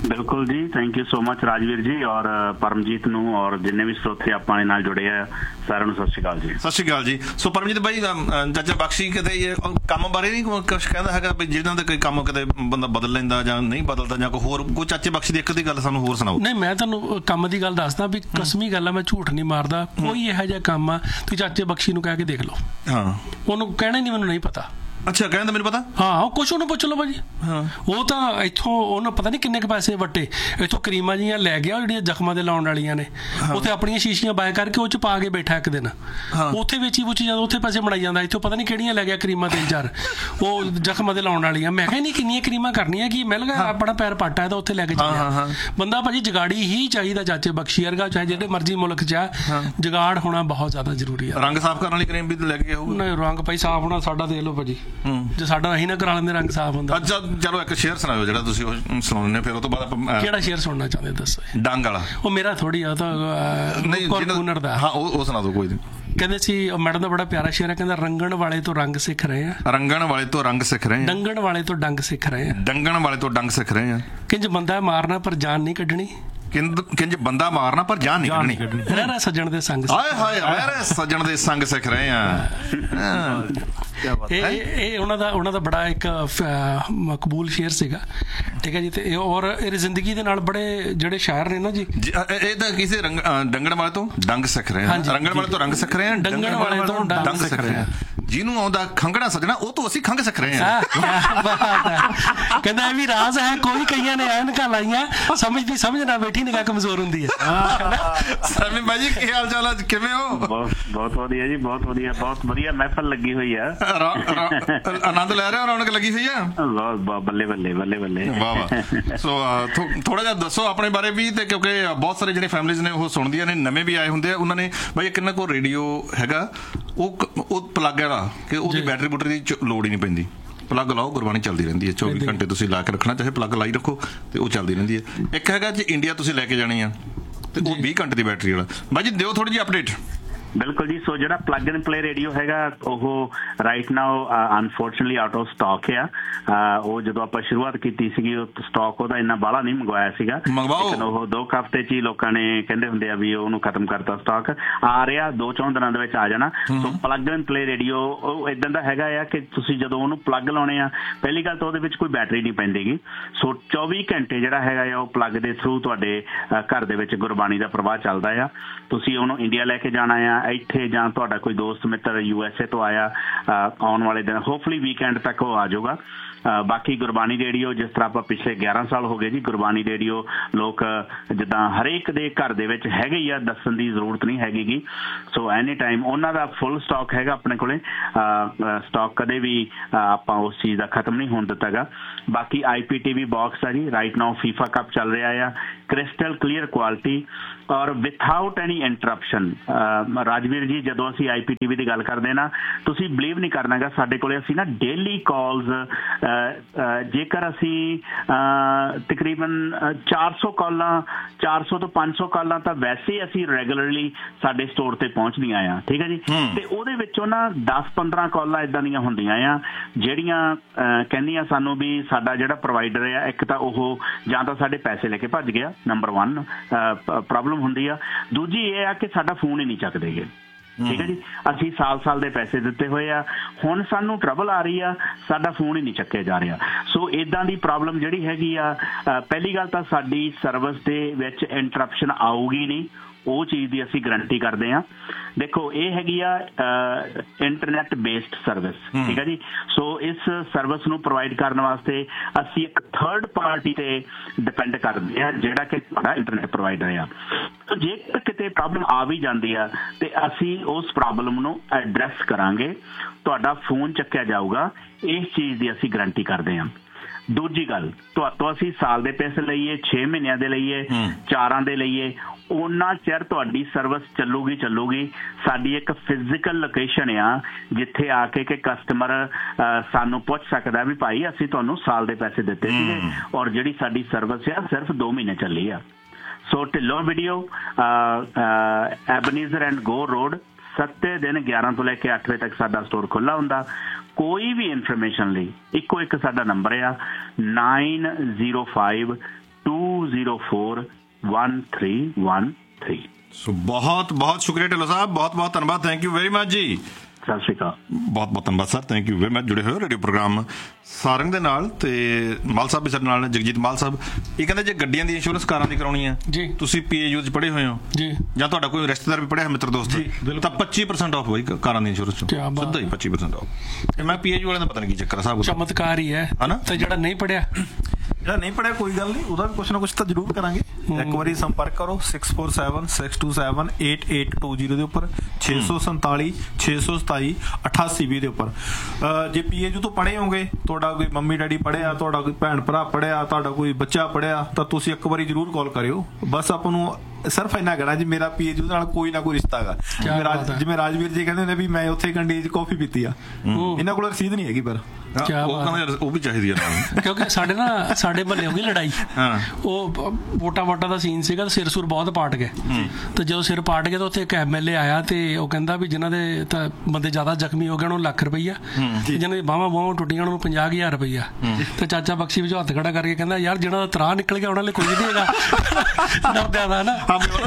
ਬਿਲਕੁਲ ਜੀ, thank you so much Rajveer ਜੀ ਔਰ ਪਰਮਜੀਤ ਨੂੰ ਔਰ ਜਿੰਨੇ ਵੀ ਸਰੋਤੇ ਆਪਾਂ ਦੇ ਨਾਲ ਜੁੜੇ ਆ ਸਾਰਿਆਂ ਨੂੰ ਸਤਿ ਸ਼੍ਰੀ ਅਕਾਲ ਜੀ। ਸਤਿ ਸ਼੍ਰੀ ਅਕਾਲ ਜੀ। ਸੋ ਪਰਮਜੀਤ ਬਾਈ, ਚਾਚਾ ਬਖਸ਼ੀ ਕਿਤੇ ਕੰਮ ਬਾਰੇ ਨਹੀਂ ਕੁਛ ਕਹਿੰਦਾ ਹੈਗਾ ਵੀ ਜਿਹਨਾਂ ਦਾ ਕੋਈ ਕੰਮ ਕਿਤੇ ਬੰਦਾ ਬਦਲ ਲੈਂਦਾ ਜਾਂ ਨਹੀਂ ਬਦਲਦਾ, ਜਾਂ ਕੋਈ ਹੋਰ ਕੋਈ ਚਾਚੇ ਬਖਸ਼ੀ ਦੀ ਇੱਕ ਦੀ ਗੱਲ ਸਾਨੂੰ ਹੋਰ ਸੁਣਾਓ। ਨਹੀਂ, ਮੈਂ ਤੁਹਾਨੂੰ ਕੰਮ ਦੀ ਗੱਲ ਦੱਸਦਾ ਵੀ ਕਸਮੀ ਗੱਲ ਆ, ਮੈਂ ਝੂਠ ਨਹੀਂ ਮਾਰਦਾ। ਕੋਈ ਇਹੋ ਜਿਹਾ ਕੰਮ ਆ ਤੁਸੀਂ ਚਾਚੇ ਬਖਸ਼ੀ ਨੂੰ ਕਹਿ ਕੇ ਦੇਖ ਲਓ, ਹਾਂ ਉਹਨੂੰ ਕਹਿਣਾ ਨਹੀਂ ਮੈਨੂੰ ਨਹੀਂ ਪਤਾ। ਅੱਛਾ, ਕਹਿੰਦਾ ਮੈਨੂੰ ਪਤਾ, ਹਾਂ ਕੁਛ ਉਹਨੂੰ ਪੁੱਛ ਲਓ ਭਾਜੀ। ਹਾਂ ਉਹ ਤਾਂ ਇੱਥੋਂ ਉਹਨੂੰ ਪਤਾ ਨਹੀਂ ਕਿੰਨੇ ਕੁ ਪੈਸੇ ਵੱਟੇ ਇੱਥੋਂ ਕਰੀਮਾਂ ਜੀਆਂ ਲੈ ਗਿਆ ਜਿਹੜੀਆਂ ਜ਼ਖਮਾਂ ਦੇ ਲਾਉਣ ਵਾਲੀਆਂ ਨੇ, ਉੱਥੇ ਆਪਣੀਆਂ ਸ਼ੀਸ਼ੀਆਂ ਬਾਏ ਕਰਕੇ ਉਹ ਚ ਪਾ ਕੇ ਬੈਠਾ ਇੱਕ ਦਿਨ, ਉੱਥੇ ਵੇਚੀ ਵੂਚੀ ਜਾਂਦਾ, ਉੱਥੇ ਪੈਸੇ ਬਣਾਈ ਜਾਂਦਾ। ਇੱਥੋਂ ਪਤਾ ਨਹੀਂ ਕਿਹੜੀਆਂ ਲੈ ਗਿਆ ਕਰੀਮਾਂ ਤਿੰਨ ਚਾਰ ਉਹ ਜ਼ਖਮਾਂ ਦੇ ਲਾਉਣ ਵਾਲੀਆਂ। ਮੈਂ ਕਿਹਾ ਨਹੀਂ ਕਿੰਨੀਆਂ ਕਰੀਮਾਂ ਕਰਨੀਆਂ ਕੀ, ਮਿਲ ਗਿਆ ਆਪਣਾ ਪੈਰ ਪਾਟਾ ਤਾਂ ਉੱਥੇ ਲੈ ਕੇ ਚੱਲਿਆ ਬੰਦਾ। ਭਾਜੀ ਜਗਾੜੀ ਹੀ ਚਾਹੀਦਾ ਚਾਚੇ ਬਖਸ਼ੀ ਵਰਗਾ, ਚਾਹੇ ਜਿਹੜੇ ਮਰਜ਼ੀ ਮੁਲਕ ਚ ਆ, ਜਗਾੜ ਹੋਣਾ ਬਹੁਤ ਜ਼ਿਆਦਾ ਜ਼ਰੂਰੀ ਆ। ਰੰਗ ਸਾਫ਼ ਕਰਨ ਵਾਲੀ ਕਰੀਮ ਵੀ ਲੈ ਕੇ ਆਊ। ਨਹੀਂ ਰੰਗ ਭਾਈ ਸਾਫ਼ ਹੋਣਾ ਸਾਡਾ ਦੇਖ ਲਓ ਭਾਜੀ, ਜੇ ਸਾਡਾ ਅਸੀਂ ਨਾ ਕਰਾ ਲੈਂਦੇ ਰੰਗ ਸਾਫ਼ ਹੁੰਦਾ। ਅੱਛਾ ਚਲੋ ਇੱਕ ਸ਼ੇਅਰ ਸੁਣਾਓ ਜਿਹੜਾ ਤੁਸੀਂ ਉਹ ਸੁਣਾਉਂਦੇ, ਫਿਰ ਉਹ ਤੋਂ ਬਾਅਦ ਆਪਾਂ ਕਿਹੜਾ ਸ਼ੇਅਰ ਸੁਣਨਾ ਚਾਹੁੰਦੇ ਦੱਸੋ। ਡੰਗ ਵਾਲਾ। ਉਹ ਮੇਰਾ ਥੋੜੀ ਆ ਤਾਂ ਨਹੀਂ ਦਾ। ਹਾਂ ਉਹ ਸੁਣਾ ਦਿਓ ਕੋਈ ਨਹੀਂ। ਕਹਿੰਦੇ ਸੀ ਮੈਡਮ ਦਾ ਬੜਾ ਪਿਆਰਾ ਸ਼ੇਅਰ ਹੈ, ਕਹਿੰਦਾ ਰੰਗਣ ਵਾਲੇ ਤੋਂ ਰੰਗ ਸਿੱਖ ਰਹੇ ਆ, ਰੰਗਣ ਵਾਲੇ ਤੋਂ ਰੰਗ ਸਿੱਖ ਰਹੇ ਆ, ਡੰਗਣ ਵਾਲੇ ਤੋਂ ਡੰਗ ਸਿੱਖ ਰਹੇ ਆ, ਡੰਗਣ ਵਾਲੇ ਤੋਂ ਡੰਗ ਸਿੱਖ ਰਹੇ ਆ। ਕਿੰਜ ਬੰਦਾ ਮਾਰਨਾ ਪਰ ਜਾਨ ਨਹੀਂ ਕੱਢਣੀ, ਕਿੰਜ ਬੰਦਾ ਮਾਰਨਾ ਪਰ ਜਾਨ ਨਹੀਂ ਕੱਢਣੀ। ਰਹਿ ਰਹਿ ਸੱਜਣ ਦੇ ਸੰਗ, ਹਾਏ ਹਾਏ ਰਹਿ ਰਹਿ ਸੱਜਣ ਦੇ ਸੰਗ ਸਿੱਖ ਰਹੇ ਆ। ਇਹ ਇਹ ਉਹਨਾਂ ਦਾ ਉਹਨਾਂ ਦਾ ਬੜਾ ਇੱਕ ਮਕਬੂਲ ਸ਼ੇਅਰ ਸੀਗਾ, ਠੀਕ ਹੈ ਜੀ। ਤੇ ਔਰ ਇਹ ਜ਼ਿੰਦਗੀ ਦੇ ਨਾਲ ਬੜੇ ਜਿਹੜੇ ਸ਼ਾਇਰ ਨੇ ਨਾ ਜੀ, ਇਹ ਤਾਂ ਕਿਸੇ ਡੰਗਣ ਵਾਲੇ ਤੋਂ ਡੰਗ ਸਿੱਖ ਰਹੇ ਆ, ਰੰਗਣ ਵਾਲੇ ਤੋਂ ਰੰਗ ਸਿੱਖ ਰਹੇ ਆ, ਡੰਗਣ ਵਾਲੇ ਤੋਂ ਡੰਗ ਸਿੱਖ ਰਹੇ ਆ। ਜਿਹਨੂੰ ਆਉਂਦਾ ਖੰਗਣਾ ਸੱਜਣਾ ਉਹ ਤੋਂ ਅਸੀਂ ਖੰਗ ਸਿੱਖ ਰਹੇ ਆ। ਕਹਿੰਦਾ ਇਹ ਵੀ ਰਾਜ਼ ਹੈ, ਕੋਈ ਕਈਆਂ ਨੇ ਐਨਕਾਂ ਲਾਈਆਂ, ਸਮਝਦੀ ਸਮਝ ਨਾ ਬੈਠੀ ਨਿਗਾਹ ਕਮਜ਼ੋਰ ਹੁੰਦੀ ਹੈ। ਸਰਮੀ ਬਾਈ ਜੀ ਕੀ ਹਾਲ ਚਾਲ, ਅੱਜ ਕਿਵੇਂ ਹੋ? ਬਹੁਤ ਬਹੁਤ ਵਧੀਆ ਜੀ, ਬਹੁਤ ਵਧੀਆ, ਬਹੁਤ ਵਧੀਆ ਮਹਿਫਲ ਲੱਗੀ ਹੋਈ ਆ, ਆਨੰਦ ਲੈ ਰਹੇ ਹੋ, ਰੌਣਕ ਲੱਗੀ ਹੋਈ ਆ। ਬੱਲੇ ਬੱਲੇ ਬੱਲੇ ਬੱਲੇ, ਵਾਹ ਵਾਹ। ਸੋ ਥੋੜਾ ਜਿਹਾ ਦੱਸੋ ਆਪਣੇ ਬਾਰੇ ਵੀ, ਤੇ ਕਿਉਂਕਿ ਬਹੁਤ ਸਾਰੇ ਜਿਹੜੇ ਫੈਮਿਲੀਜ਼ ਨੇ ਉਹ ਸੁਣਦੀਆਂ ਨੇ, ਨਵੇਂ ਵੀ ਆਏ ਹੁੰਦੇ ਆ, ਉਹਨਾਂ ਨੇ ਬਾਈ ਕਿੰਨਾ ਕੋ ਰੇਡੀਓ ਹੈਗਾ ਉਹ ਉਹ ਪਲੱਗ ਹੈਗਾ ਕਿ ਉਹਦੀ ਬੈਟਰੀ ਬੂਟਰੀ ਦੀ ਲੋੜ ਹੀ ਨਹੀਂ ਪੈਂਦੀ, ਪਲੱਗ ਲਾਓ ਗੁਰਬਾਣੀ ਚੱਲਦੀ ਰਹਿੰਦੀ ਹੈ, ਚੌਵੀ ਘੰਟੇ ਤੁਸੀਂ ਲਾ ਕੇ ਰੱਖਣਾ, ਚਾਹੇ ਪਲੱਗ ਲਾਈ ਰੱਖੋ ਤੇ ਉਹ ਚੱਲਦੀ ਰਹਿੰਦੀ ਹੈ। ਇੱਕ ਹੈਗਾ ਜੇ ਇੰਡੀਆ ਤੁਸੀਂ ਲੈ ਕੇ ਜਾਣੀ ਆ ਤੇ ਉਹ ਵੀਹ ਘੰਟੇ ਦੀ ਬੈਟਰੀ ਵਾਲਾ। ਬਾਈ ਜੀ ਦਿਓ ਥੋੜੀ ਜਿਹੀ ਅਪਡੇਟ। ਬਿਲਕੁਲ ਜੀ, ਸੋ ਜਿਹੜਾ ਪਲੱਗ ਐਂਡ ਪਲੇ ਰੇਡੀਓ ਹੈਗਾ ਉਹ right now unfortunately out of stock ਆ। ਉਹ ਜਦੋਂ ਆਪਾਂ ਸ਼ੁਰੂਆਤ ਕੀਤੀ ਸੀਗੀ ਉਹ ਸਟਾਕ ਉਹਦਾ ਇੰਨਾ ਬਾਹਲਾ ਨਹੀਂ ਮੰਗਵਾਇਆ ਸੀਗਾ, ਲੇਕਿਨ ਉਹ ਦੋ ਕੁ ਹਫ਼ਤੇ 'ਚ ਹੀ ਲੋਕਾਂ ਨੇ ਕਹਿੰਦੇ ਹੁੰਦੇ ਆ ਵੀ ਉਹਨੂੰ ਖਤਮ ਕਰਤਾ। ਸਟਾਕ ਆ ਰਿਹਾ, ਦੋ ਚੌਂ ਦਿਨਾਂ ਦੇ ਵਿੱਚ ਆ ਜਾਣਾ। ਸੋ ਪਲੱਗ ਐਂਡ ਪਲੇ ਰੇਡੀਓ ਉਹ ਇੱਦਾਂ ਦਾ ਹੈਗਾ ਆ ਕਿ ਤੁਸੀਂ ਜਦੋਂ ਉਹਨੂੰ ਪਲੱਗ ਲਾਉਣੇ ਆ, ਪਹਿਲੀ ਗੱਲ ਤਾਂ ਉਹਦੇ ਵਿੱਚ ਕੋਈ ਬੈਟਰੀ ਨਹੀਂ ਪੈਂਦੀਗੀ। ਸੋ ਚੌਵੀ ਘੰਟੇ ਜਿਹੜਾ ਹੈਗਾ ਆ ਉਹ ਪਲੱਗ ਦੇ ਥਰੂ ਤੁਹਾਡੇ ਘਰ ਦੇ ਵਿੱਚ ਗੁਰਬਾਣੀ ਦਾ ਪ੍ਰਵਾਹ ਚੱਲਦਾ ਆ। ਤੁਸੀਂ ਉਹਨੂੰ ਇੰਡੀਆ ਲੈ ਕੇ ਜਾਣਾ ਆ, ਇੱਥੇ ਜਾਂ ਤੁਹਾਡਾ ਕੋਈ ਦੋਸਤ ਮਿੱਤਰ ਯੂ ਐਸ ਏ ਤੋਂ ਆਇਆ, ਆਉਣ ਵਾਲੇ ਦਿਨ ਹੋਪਫੁਲੀ ਵੀਕਐਂਡ ਤੱਕ ਉਹ ਆ ਜਾਊਗਾ। ਬਾਕੀ ਗੁਰਬਾਣੀ ਰੇਡੀਓ ਜਿਸ ਤਰ੍ਹਾਂ ਆਪਾਂ ਪਿਛਲੇ ਗਿਆਰਾਂ ਸਾਲ ਹੋ ਗਏ ਜੀ ਗੁਰਬਾਣੀ ਰੇਡੀਓ ਲੋਕ ਜਿੱਦਾਂ ਹਰੇਕ ਦੇ ਘਰ ਦੇ ਵਿੱਚ ਹੈਗੇ ਹੀ ਆ, ਦੱਸਣ ਦੀ ਜ਼ਰੂਰਤ ਨਹੀਂ ਹੈਗੀ ਗੀ। ਸੋ ਐਨੀ ਟਾਈਮ ਉਹਨਾਂ ਦਾ ਫੁੱਲ ਸਟਾਕ ਹੈਗਾ ਆਪਣੇ ਕੋਲੇ, ਸਟਾਕ ਕਦੇ ਵੀ ਆਪਾਂ ਉਸ ਚੀਜ਼ ਦਾ ਖਤਮ ਨਹੀਂ ਹੋਣ ਦਿੱਤਾ ਗਾ। ਬਾਕੀ ਆਈ ਪੀ ਟੀ ਵੀ ਬਾਕਸ ਆ ਜੀ, ਰਾਈਟ ਨਾਓ ਫੀਫਾ ਕੱਪ ਚੱਲ ਰਿਹਾ ਆ, ਕ੍ਰਿਸਟਲ ਕਲੀਅਰ ਕੁਆਲਿਟੀ ਔਰ ਵਿਥਆਊਟ ਐਨੀ ਇੰਟਰਪਸ਼ਨ। ਰਾਜਵੀਰ ਜੀ ਜਦੋਂ ਅਸੀਂ ਆਈ ਪੀ ਟੀ ਵੀ ਦੀ ਗੱਲ ਕਰਦੇ ਨਾ, ਤੁਸੀਂ ਬਿਲੀਵ ਨਹੀਂ ਕਰਨਾ ਗਾ, ਸਾਡੇ ਕੋਲੇ ਅਸੀਂ ਨਾ ਡੇਲੀ ਕਾਲਸ, ਜੇਕਰ ਅਸੀਂ ਤਕਰੀਬਨ ਚਾਰ ਸੌ ਕਾਲਾਂ, ਚਾਰ ਸੌ ਤੋਂ ਪੰਜ ਸੌ ਕਾਲਾਂ ਤਾਂ ਵੈਸੇ ਅਸੀਂ ਰੈਗੂਲਰਲੀ ਸਾਡੇ ਸਟੋਰ ਤੇ ਪਹੁੰਚਦੀਆਂ ਆ, ਠੀਕ ਹੈ ਜੀ। ਤੇ ਉਹਦੇ ਵਿੱਚੋਂ ਨਾ ਦਸ ਪੰਦਰਾਂ ਕਾਲਾਂ ਇੱਦਾਂ ਦੀਆਂ ਹੁੰਦੀਆਂ ਆ ਜਿਹੜੀਆਂ ਕਹਿੰਦੀਆਂ ਸਾਨੂੰ ਵੀ ਸਾਡਾ ਜਿਹੜਾ ਪ੍ਰੋਵਾਈਡਰ ਆ, ਇੱਕ ਤਾਂ ਉਹ ਜਾਂ ਤਾਂ ਸਾਡੇ ਪੈਸੇ ਲੈ ਕੇ ਭੱਜ ਗਿਆ, ਨੰਬਰ ਵਨ ਪ੍ਰੋਬਲਮ ਹੁੰਦੀ ਆ। ਦੂਜੀ ਇਹ ਆ ਕਿ ਸਾਡਾ ਫੋਨ ਹੀ ਨਹੀਂ ਚੱਕਦੇ ਗੇ, ਠੀਕ ਹੈ ਜੀ। ਅਸੀਂ ਸਾਲ ਸਾਲ ਦੇ ਪੈਸੇ ਦਿੱਤੇ ਹੋਏ ਆ, ਹੁਣ ਸਾਨੂੰ ਟਰਬਲ ਆ ਰਹੀ ਆ, ਸਾਡਾ ਫੋਨ ਹੀ ਨਹੀਂ ਚੱਕਿਆ ਜਾ ਰਿਹਾ। ਸੋ ਇਦਾਂ ਦੀ ਪ੍ਰੋਬਲਮ ਜਿਹੜੀ ਹੈਗੀ ਆ, ਪਹਿਲੀ ਗੱਲ ਤਾਂ ਸਾਡੀ ਸਰਵਿਸ ਦੇ ਵਿੱਚ ਇੰਟਰਪਸ਼ਨ ਆਊਗੀ ਨਹੀਂ, ਉਹ ਚੀਜ਼ ਦੀ ਅਸੀਂ ਗਰੰਟੀ ਕਰਦੇ ਹਾਂ। ਦੇਖੋ ਇਹ ਹੈਗੀ ਆ ਇੰਟਰਨੈਟ ਬੇਸਡ ਸਰਵਿਸ, ਠੀਕ ਹੈ ਜੀ। ਸੋ ਇਸ ਸਰਵਿਸ ਨੂੰ ਪ੍ਰੋਵਾਈਡ ਕਰਨ ਵਾਸਤੇ ਅਸੀਂ ਇੱਕ ਥਰਡ ਪਾਰਟੀ ਤੇ ਡਿਪੈਂਡ ਕਰਦੇ ਹਾਂ, ਜਿਹੜਾ ਕਿ ਤੁਹਾਡਾ ਇੰਟਰਨੈਟ ਪ੍ਰੋਵਾਈਡਰ ਆ। ਸੋ ਜੇਕਰ ਕਿਤੇ ਪ੍ਰੋਬਲਮ ਆ ਵੀ ਜਾਂਦੀ ਆ ਤੇ ਅਸੀਂ ਉਸ ਪ੍ਰੋਬਲਮ ਨੂੰ ਐਡਰੈਸ ਕਰਾਂਗੇ, ਤੁਹਾਡਾ ਫੋਨ ਚੱਕਿਆ ਜਾਊਗਾ, ਇਸ ਚੀਜ਼ ਦੀ ਅਸੀਂ ਗਰੰਟੀ ਕਰਦੇ ਹਾਂ। ਦੂਜੀ ਗੱਲ, ਤੁਹਾਤੋਂ ਅਸੀਂ ਸਾਲ ਦੇ ਪੈਸੇ ਲਈਏ, ਛੇ ਮਹੀਨਿਆਂ ਦੇ ਲਈਏ, ਚਾਰਾਂ ਦੇ ਲਈਏ, ਉਹਨਾਂ ਚਿਰ ਤੁਹਾਡੀ ਸਰਵਿਸ ਚੱਲੂਗੀ ਚੱਲੂਗੀ। ਸਾਡੀ ਇੱਕ ਫਿਜ਼ੀਕਲ ਲੋਕੇਸ਼ਨ ਆ ਜਿੱਥੇ ਆ ਕੇ ਕਿ ਕਸਟਮਰ ਸਾਨੂੰ ਪੁੱਛ ਸਕਦਾ ਵੀ ਭਾਈ ਅਸੀਂ ਤੁਹਾਨੂੰ ਸਾਲ ਦੇ ਪੈਸੇ ਦਿੱਤੇ ਸੀਗੇ ਔਰ ਜਿਹੜੀ ਸਾਡੀ ਸਰਵਿਸ ਆ ਸਿਰਫ ਦੋ ਮਹੀਨੇ ਚੱਲੀ ਆ। ਸੋ Dhillon video, ਐਬਨੀਜ਼ਰ and go road, ਸੱਤੇ ਦਿਨ ਗਿਆਰਾਂ ਤੋਂ ਲੈ ਕੇ ਅੱਠ ਵਜੇ ਤੱਕ ਸਾਡਾ ਸਟੋਰ ਖੁੱਲ੍ਹਾ ਹੁੰਦਾ। ਕੋਈ ਵੀ ਇਨਫੋਰਮੇਸ਼ਨ ਲਈ ਇੱਕੋ ਇੱਕ ਸਾਡਾ ਨੰਬਰ ਆ nine zero five to zero four one three one three। ਸੋ ਬਹੁਤ ਬਹੁਤ ਸ਼ੁਕਰੀਆ ਢਿੱਲੋਂ ਸਾਹਿਬ, ਬਹੁਤ ਬਹੁਤ ਧੰਨਵਾਦ, ਥੈਂਕ ਯੂ ਵੈਰੀ ਮਚ ਜੀ। ਸਤਿ ਸ਼੍ਰੀ ਅਕਾਲ। ਬਹੁਤ ਬਹੁਤ ਧੰਨਵਾਦ sir, thank you very much. ਜੁੜੇ ਹੋਏ ਰੇਡੀਓ ਪ੍ਰੋਗਰਾਮ ਸਾਰੰਗ ਦੇ ਨਾਲ, ਤੇ ਮਾਲ ਸਾਹਿਬ ਵੀ ਸਾਡੇ ਨਾਲ, ਜਗਜੀਤ ਮਾਲ ਸਾਹਿਬ। ਇਹ ਕਹਿੰਦੇ ਜੇ ਗੱਡੀਆਂ ਦੀ ਇੰਸ਼ੋਰੈਂਸ ਕਾਰਾਂ ਦੀ ਕਰਾਉਣੀ ਹੈ ਜੀ, ਤੁਸੀਂ ਪੀ ਏ ਯੂ 'ਚ ਪੜ੍ਹੇ ਹੋਏ ਹੋ ਜੀ, ਜਾਂ ਤੁਹਾਡਾ ਕੋਈ ਰਿਸ਼ਤੇਦਾਰ ਵੀ ਪੜ੍ਹਿਆ ਮਿੱਤਰ ਦੋਸਤ, ਤਾਂ ਪੱਚੀ ਪਰਸੈਂਟ ਆਫ ਹੋਈ ਕਾਰਾਂ ਦੀ ਇੰਸ਼ੋਰੈਂਸ ਚੋਂ, ਸਿੱਧਾ ਹੀ ਪੱਚੀ ਪਰਸੈਂਟ ਆਫ। ਮੈਂ ਪੀ ਏ ਯੂ ਵਾਲਿਆਂ ਦਾ ਪਤਾ ਨਹੀਂ ਕੀ ਚੱਕਰ ਆ, ਸਾਹਿਬ ਚਮਤਕਾਰ ਹੀ ਹੈ ਹਨਾ। ਤੇ ਜਿਹੜਾ ਨਹੀਂ ਪੜ੍ਹਿਆ ਜਿਹੜਾ ਨਹੀਂ ਪੜਿਆ ਕੋਈ ਗੱਲ ਨਹੀਂ, ਉਹਦਾ ਵੀ ਕੁਛ ਨਾ ਕੁਛ ਤਾਂ ਜ਼ਰੂਰ ਕਰਾਂਗੇ। ਇੱਕ ਵਾਰੀ ਸੰਪਰਕ ਕਰੋ six four seven six to seven eight eight two zero ਦੇ ਉੱਪਰ, ਛੇ ਸੌ ਸੰਤਾਲੀ ਛੇ ਸੌ ਸਤਾਈ ਅਠਾਸੀ ਵੀਹ ਦੇ ਉੱਪਰ। ਜੇ ਪੀ ਏ ਯੂ ਤੋਂ ਪੜ੍ਹੇ ਹੋਗੇ, ਤੁਹਾਡਾ ਕੋਈ ਮੰਮੀ ਡੈਡੀ ਪੜ੍ਹਿਆ, ਤੁਹਾਡਾ ਕੋਈ ਭੈਣ ਭਰਾ ਪੜ੍ਹਿਆ, ਤੁਹਾਡਾ ਕੋਈ ਬੱਚਾ ਪੜ੍ਹਿਆ, ਤਾਂ ਤੁਸੀਂ ਇੱਕ ਵਾਰੀ ਜ਼ਰੂਰ ਕਾਲ ਕਰਿਓ। ਬਸ ਆਪਾਂ ਨੂੰ ਸਿਰਫ ਇੰਨਾ ਕਹਿਣਾ ਜੀ ਮੇਰਾ ਪੀ ਏ ਯੂ ਨਾਲ ਕੋਈ ਨਾ ਕੋਈ ਰਿਸ਼ਤਾ ਹੈਗਾ। ਜਿਵੇਂ ਰਾਜਵੀਰ ਜੀ ਕਹਿੰਦੇ ਹੁੰਦੇ ਵੀ ਮੈਂ ਉੱਥੇ ਕੰਡੀ 'ਚ ਕਾਫੀ ਪੀਤੀ ਆ, ਇਹਨਾਂ ਕੋਲ ਰਸੀਦ ਨਹੀਂ ਹੈਗੀ, ਪਰ ਉਹ ਵੀ ਚਾਹੀਦੀ ਹੈ ਕਿਉਂਕਿ ਸਾਡੇ ਨਾ ਸਾਡੇ ਮਹੱਲੇ ਹੋ ਗਈ ਲੜਾਈ, ਉਹ ਵੋਟਾਂ ਵੋਟਾਂ ਦਾ ਸੀਨ ਸੀਗਾ, ਸਿਰ ਸੁਰ ਬਹੁਤ ਪਾਟ ਗਏ। ਤੇ ਜਦੋਂ ਸਿਰ ਪਾਟ ਗਏ ਤਾਂ ਉੱਥੇ ਇੱਕ ਐਮ ਐਲ ਏ ਆਇਆ, ਤੇ ਉਹ ਕਹਿੰਦਾ ਵੀ ਜਿਹਨਾਂ ਦੇ ਤਾਂ ਬੰਦੇ ਜ਼ਿਆਦਾ ਜ਼ਖਮੀ ਹੋ ਗਏ ਉਹਨਾਂ ਨੂੰ ਲੱਖ ਰੁਪਈਆ, ਜਿਹਨਾਂ ਦੀ ਬਾਹਾਂ ਬਾਹਾਂ ਟੁੱਟੀਆਂ ਉਹਨਾਂ ਨੂੰ ਪੰਜਾਹ ਹਜ਼ਾਰ ਰੁਪਈਆ। ਤੇ ਚਾਚਾ ਬਖਸ਼ੀ ਵਿੱਚ ਹੱਥ ਖੜਾ ਕਰਕੇ ਕਹਿੰਦਾ ਯਾਰ ਜਿਹਨਾਂ ਦਾ ਤਰਾਹ ਨਿਕਲ ਗਿਆ ਉਹਨਾਂ ਲਈ ਕੋਈ ਨਹੀਂ ਹੈਗਾ, ਡਰਦਿਆਂ ਦਾ ਨਾ